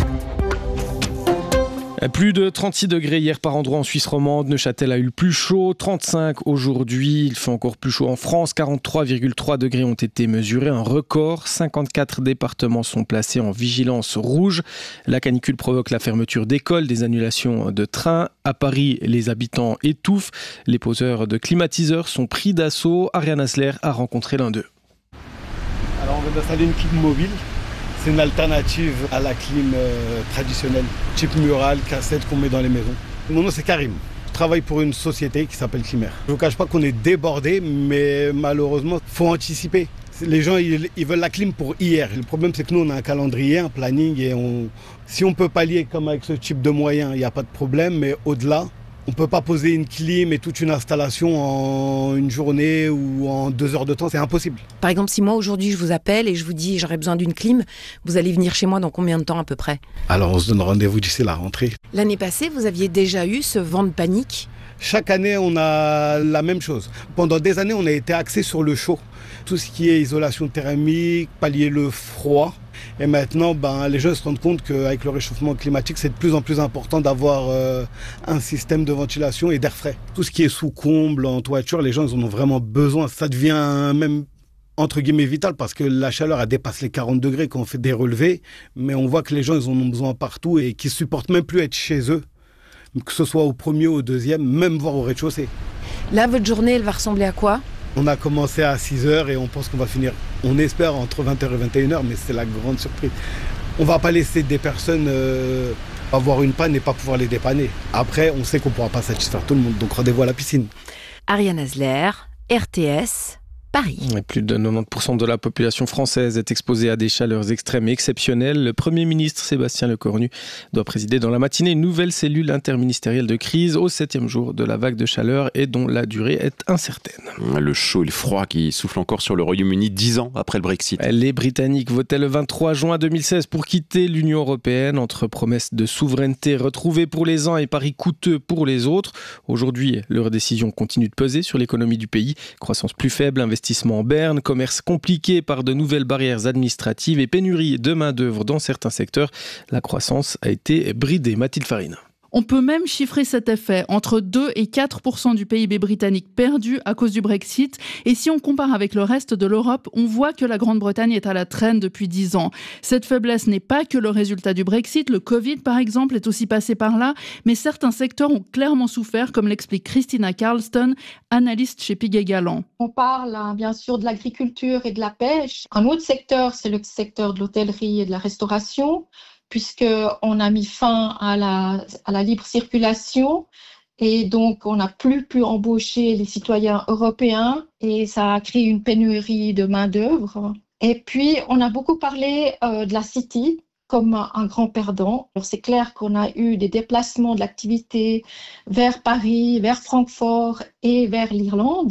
Plus de 36 degrés hier par endroit en Suisse romande. Neuchâtel a eu le plus chaud, 35 aujourd'hui. Il fait encore plus chaud en France. 43,3 degrés ont été mesurés, un record. 54 départements sont placés en vigilance rouge. La canicule provoque la fermeture d'écoles, des annulations de trains. À Paris, les habitants étouffent. Les poseurs de climatiseurs sont pris d'assaut. Ariane Asler a rencontré l'un d'eux. Alors on vient d'installer une clim mobile. C'est une alternative à la clim traditionnelle, type murale, cassette qu'on met dans les maisons. Mon nom c'est Karim. Je travaille pour une société qui s'appelle Climer. Je ne vous cache pas qu'on est débordé, mais malheureusement, il faut anticiper. Les gens, ils veulent la clim pour hier. Le problème, c'est que nous, on a un calendrier, un planning, et si on peut pallier comme avec ce type de moyens, il n'y a pas de problème, mais au-delà, on ne peut pas poser une clim et toute une installation en une journée ou en 2 heures de temps, c'est impossible. Par exemple, si moi aujourd'hui je vous appelle et je vous dis j'aurais besoin d'une clim, vous allez venir chez moi dans combien de temps à peu près? Alors on se donne rendez-vous d'ici la rentrée. L'année passée, vous aviez déjà eu ce vent de panique? Chaque année, on a la même chose. Pendant des années, on a été axé sur le chaud. Tout ce qui est isolation thermique, pallier le froid. Et maintenant, les gens se rendent compte qu'avec le réchauffement climatique, c'est de plus en plus important d'avoir un système de ventilation et d'air frais. Tout ce qui est sous comble, en toiture, les gens ils en ont vraiment besoin. Ça devient même entre guillemets vital parce que la chaleur elle dépasse les 40 degrés quand on fait des relevés, mais on voit que les gens ils en ont besoin partout et qu'ils supportent même plus être chez eux, que ce soit au premier ou au deuxième, même voire au rez-de-chaussée. Là, votre journée, elle va ressembler à quoi ? On a commencé à 6h et on pense qu'on va finir, on espère, entre 20h et 21h, mais c'est la grande surprise. On va pas laisser des personnes avoir une panne et pas pouvoir les dépanner. Après, on sait qu'on pourra pas satisfaire tout le monde, donc rendez-vous à la piscine. Ariane Hasler, RTS, Paris. Et plus de 90% de la population française est exposée à des chaleurs extrêmes et exceptionnelles. Le Premier ministre Sébastien Lecornu doit présider dans la matinée une nouvelle cellule interministérielle de crise au 7e jour de la vague de chaleur et dont la durée est incertaine. Le chaud et le froid qui souffle encore sur le Royaume-Uni 10 ans après le Brexit. Les Britanniques votaient le 23 juin 2016 pour quitter l'Union européenne entre promesses de souveraineté retrouvées pour les uns et paris coûteux pour les autres. Aujourd'hui, leur décision continue de peser sur l'économie du pays. Croissance plus faible, investissement en berne, commerce compliqué par de nouvelles barrières administratives et pénurie de main-d'œuvre dans certains secteurs. La croissance a été bridée. Mathilde Farine. On peut même chiffrer cet effet, entre 2 et 4% du PIB britannique perdu à cause du Brexit. Et si on compare avec le reste de l'Europe, on voit que la Grande-Bretagne est à la traîne depuis 10 ans. Cette faiblesse n'est pas que le résultat du Brexit. Le Covid, par exemple, est aussi passé par là. Mais certains secteurs ont clairement souffert, comme l'explique Christina Carlston, analyste chez Piguet Galland. On parle bien sûr de l'agriculture et de la pêche. Un autre secteur, c'est le secteur de l'hôtellerie et de la restauration, puisqu'on a mis fin à la libre circulation et donc on n'a plus pu embaucher les citoyens européens et ça a créé une pénurie de main-d'œuvre. Et puis on a beaucoup parlé de la City comme un grand perdant. Alors, c'est clair qu'on a eu des déplacements de l'activité vers Paris, vers Francfort et vers l'Irlande.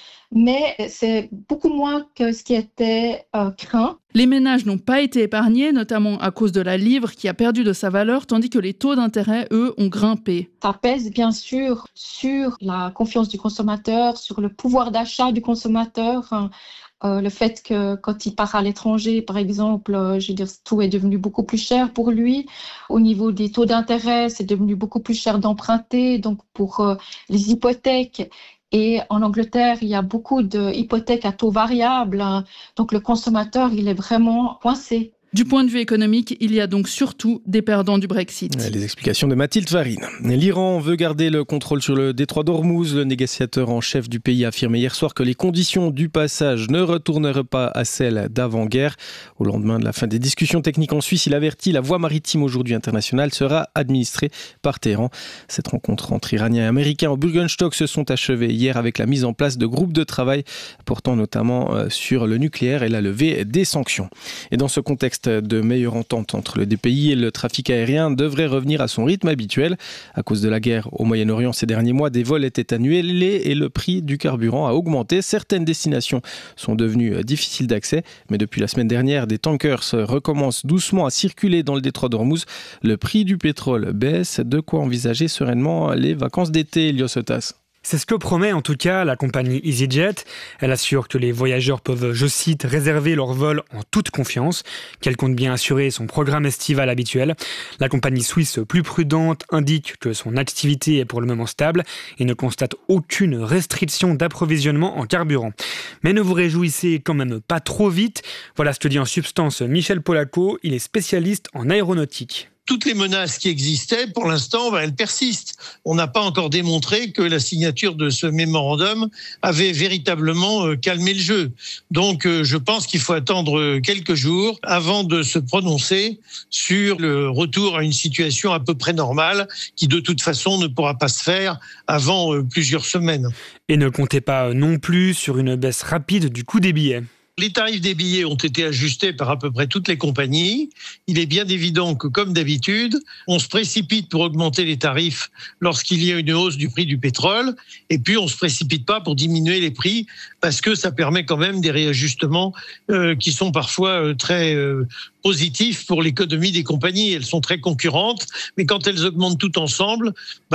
Mais c'est beaucoup moins que ce qui était craint. Les ménages n'ont pas été épargnés, notamment à cause de la livre qui a perdu de sa valeur, tandis que les taux d'intérêt, eux, ont grimpé. Ça pèse bien sûr sur la confiance du consommateur, sur le pouvoir d'achat du consommateur. Le fait que quand il part à l'étranger, par exemple, tout est devenu beaucoup plus cher pour lui. Au niveau des taux d'intérêt, c'est devenu beaucoup plus cher d'emprunter. Donc pour les hypothèques, et en Angleterre, il y a beaucoup d'hypothèques à taux variable. Donc le consommateur, il est vraiment coincé. Du point de vue économique, il y a donc surtout des perdants du Brexit. Les explications de Mathilde Farine. L'Iran veut garder le contrôle sur le détroit d'Ormuz. Le négociateur en chef du pays a affirmé hier soir que les conditions du passage ne retourneraient pas à celles d'avant-guerre. Au lendemain de la fin des discussions techniques en Suisse, il avertit la voie maritime aujourd'hui internationale sera administrée par Téhéran. Cette rencontre entre Iraniens et Américains au Bürgenstock se sont achevées hier avec la mise en place de groupes de travail portant notamment sur le nucléaire et la levée des sanctions. Et dans ce contexte de meilleure entente entre les deux pays, le trafic aérien devrait revenir à son rythme habituel. À cause de la guerre au Moyen-Orient ces derniers mois, des vols étaient annulés et le prix du carburant a augmenté. Certaines destinations sont devenues difficiles d'accès, mais depuis la semaine dernière, des tankers recommencent doucement à circuler dans le détroit d'Ormuz. Le prix du pétrole baisse, de quoi envisager sereinement les vacances d'été, Elios Otas. C'est ce que promet en tout cas la compagnie EasyJet. Elle assure que les voyageurs peuvent, je cite, réserver leur vol en toute confiance, qu'elle compte bien assurer son programme estival habituel. La compagnie suisse plus prudente indique que son activité est pour le moment stable et ne constate aucune restriction d'approvisionnement en carburant. Mais ne vous réjouissez quand même pas trop vite. Voilà ce que dit en substance Michel Polacco, il est spécialiste en aéronautique. Toutes les menaces qui existaient, pour l'instant, elles persistent. On n'a pas encore démontré que la signature de ce mémorandum avait véritablement calmé le jeu. Donc, je pense qu'il faut attendre quelques jours avant de se prononcer sur le retour à une situation à peu près normale, qui de toute façon ne pourra pas se faire avant plusieurs semaines. Et ne comptez pas non plus sur une baisse rapide du coût des billets. Les tarifs des billets ont été ajustés par à peu près toutes les compagnies. Il est bien évident que, comme d'habitude, on se précipite pour augmenter les tarifs lorsqu'il y a une hausse du prix du pétrole. Et puis, on ne se précipite pas pour diminuer les prix parce que ça permet quand même des réajustements qui sont parfois très positifs pour l'économie des compagnies. Elles sont très concurrentes, mais quand elles augmentent tout ensemble,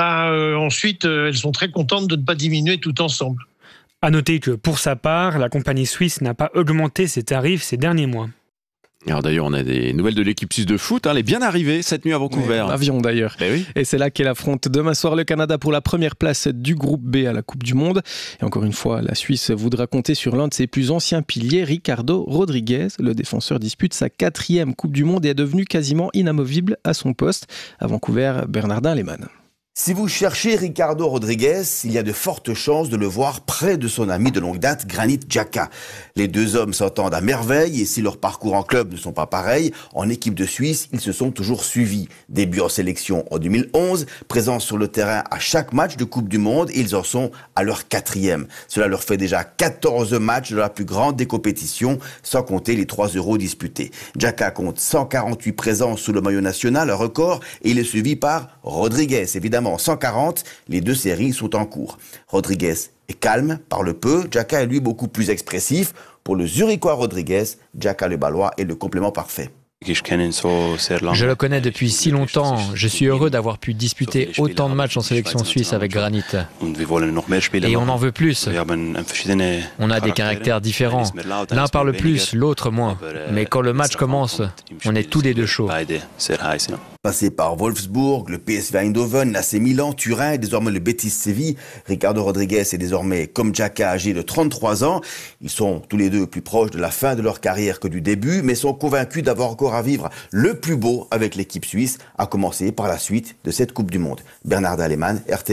ensuite, elles sont très contentes de ne pas diminuer tout ensemble. À noter que pour sa part, la compagnie suisse n'a pas augmenté ses tarifs ces derniers mois. Alors d'ailleurs, on a des nouvelles de l'équipe suisse de foot. Elle est bien arrivée cette nuit à Vancouver. En avion d'ailleurs. Oui. Et c'est là qu'elle affronte demain soir le Canada pour la première place du groupe B à la Coupe du Monde. Et encore une fois, la Suisse voudra compter sur l'un de ses plus anciens piliers, Ricardo Rodriguez. Le défenseur dispute sa 4e Coupe du Monde et est devenu quasiment inamovible à son poste. À Vancouver, Bernardin Lehmann. Si vous cherchez Ricardo Rodriguez, il y a de fortes chances de le voir près de son ami de longue date, Granit Xhaka. Les deux hommes s'entendent à merveille et si leurs parcours en club ne sont pas pareils, en équipe de Suisse, ils se sont toujours suivis. Début en sélection en 2011, présence sur le terrain à chaque match de Coupe du Monde et ils en sont à leur 4e. Cela leur fait déjà 14 matchs de la plus grande des compétitions, sans compter les 3 euros disputés. Xhaka compte 148 présences sous le maillot national, un record, et il est suivi par Rodriguez, évidemment. 140, les deux séries sont en cours. Rodriguez est calme, parle peu, Xhaka est lui beaucoup plus expressif. Pour le Zurichois Rodriguez, Xhaka le Balois est le complément parfait. Je le connais depuis si longtemps. Je suis heureux d'avoir pu disputer autant de matchs en sélection suisse avec Granit. Et on en veut plus. On a des caractères différents. L'un parle plus, l'autre moins. Mais quand le match commence, on est tous les deux chauds. Passé par Wolfsburg, le PSV Eindhoven, l'AC Milan, Turin et désormais le Betis Séville, Ricardo Rodriguez est désormais comme Xhaka âgé de 33 ans. Ils sont tous les deux plus proches de la fin de leur carrière que du début, mais sont convaincus d'avoir encore à vivre le plus beau avec l'équipe suisse, à commencer par la suite de cette Coupe du Monde. Bernardin Lehmann, RTL.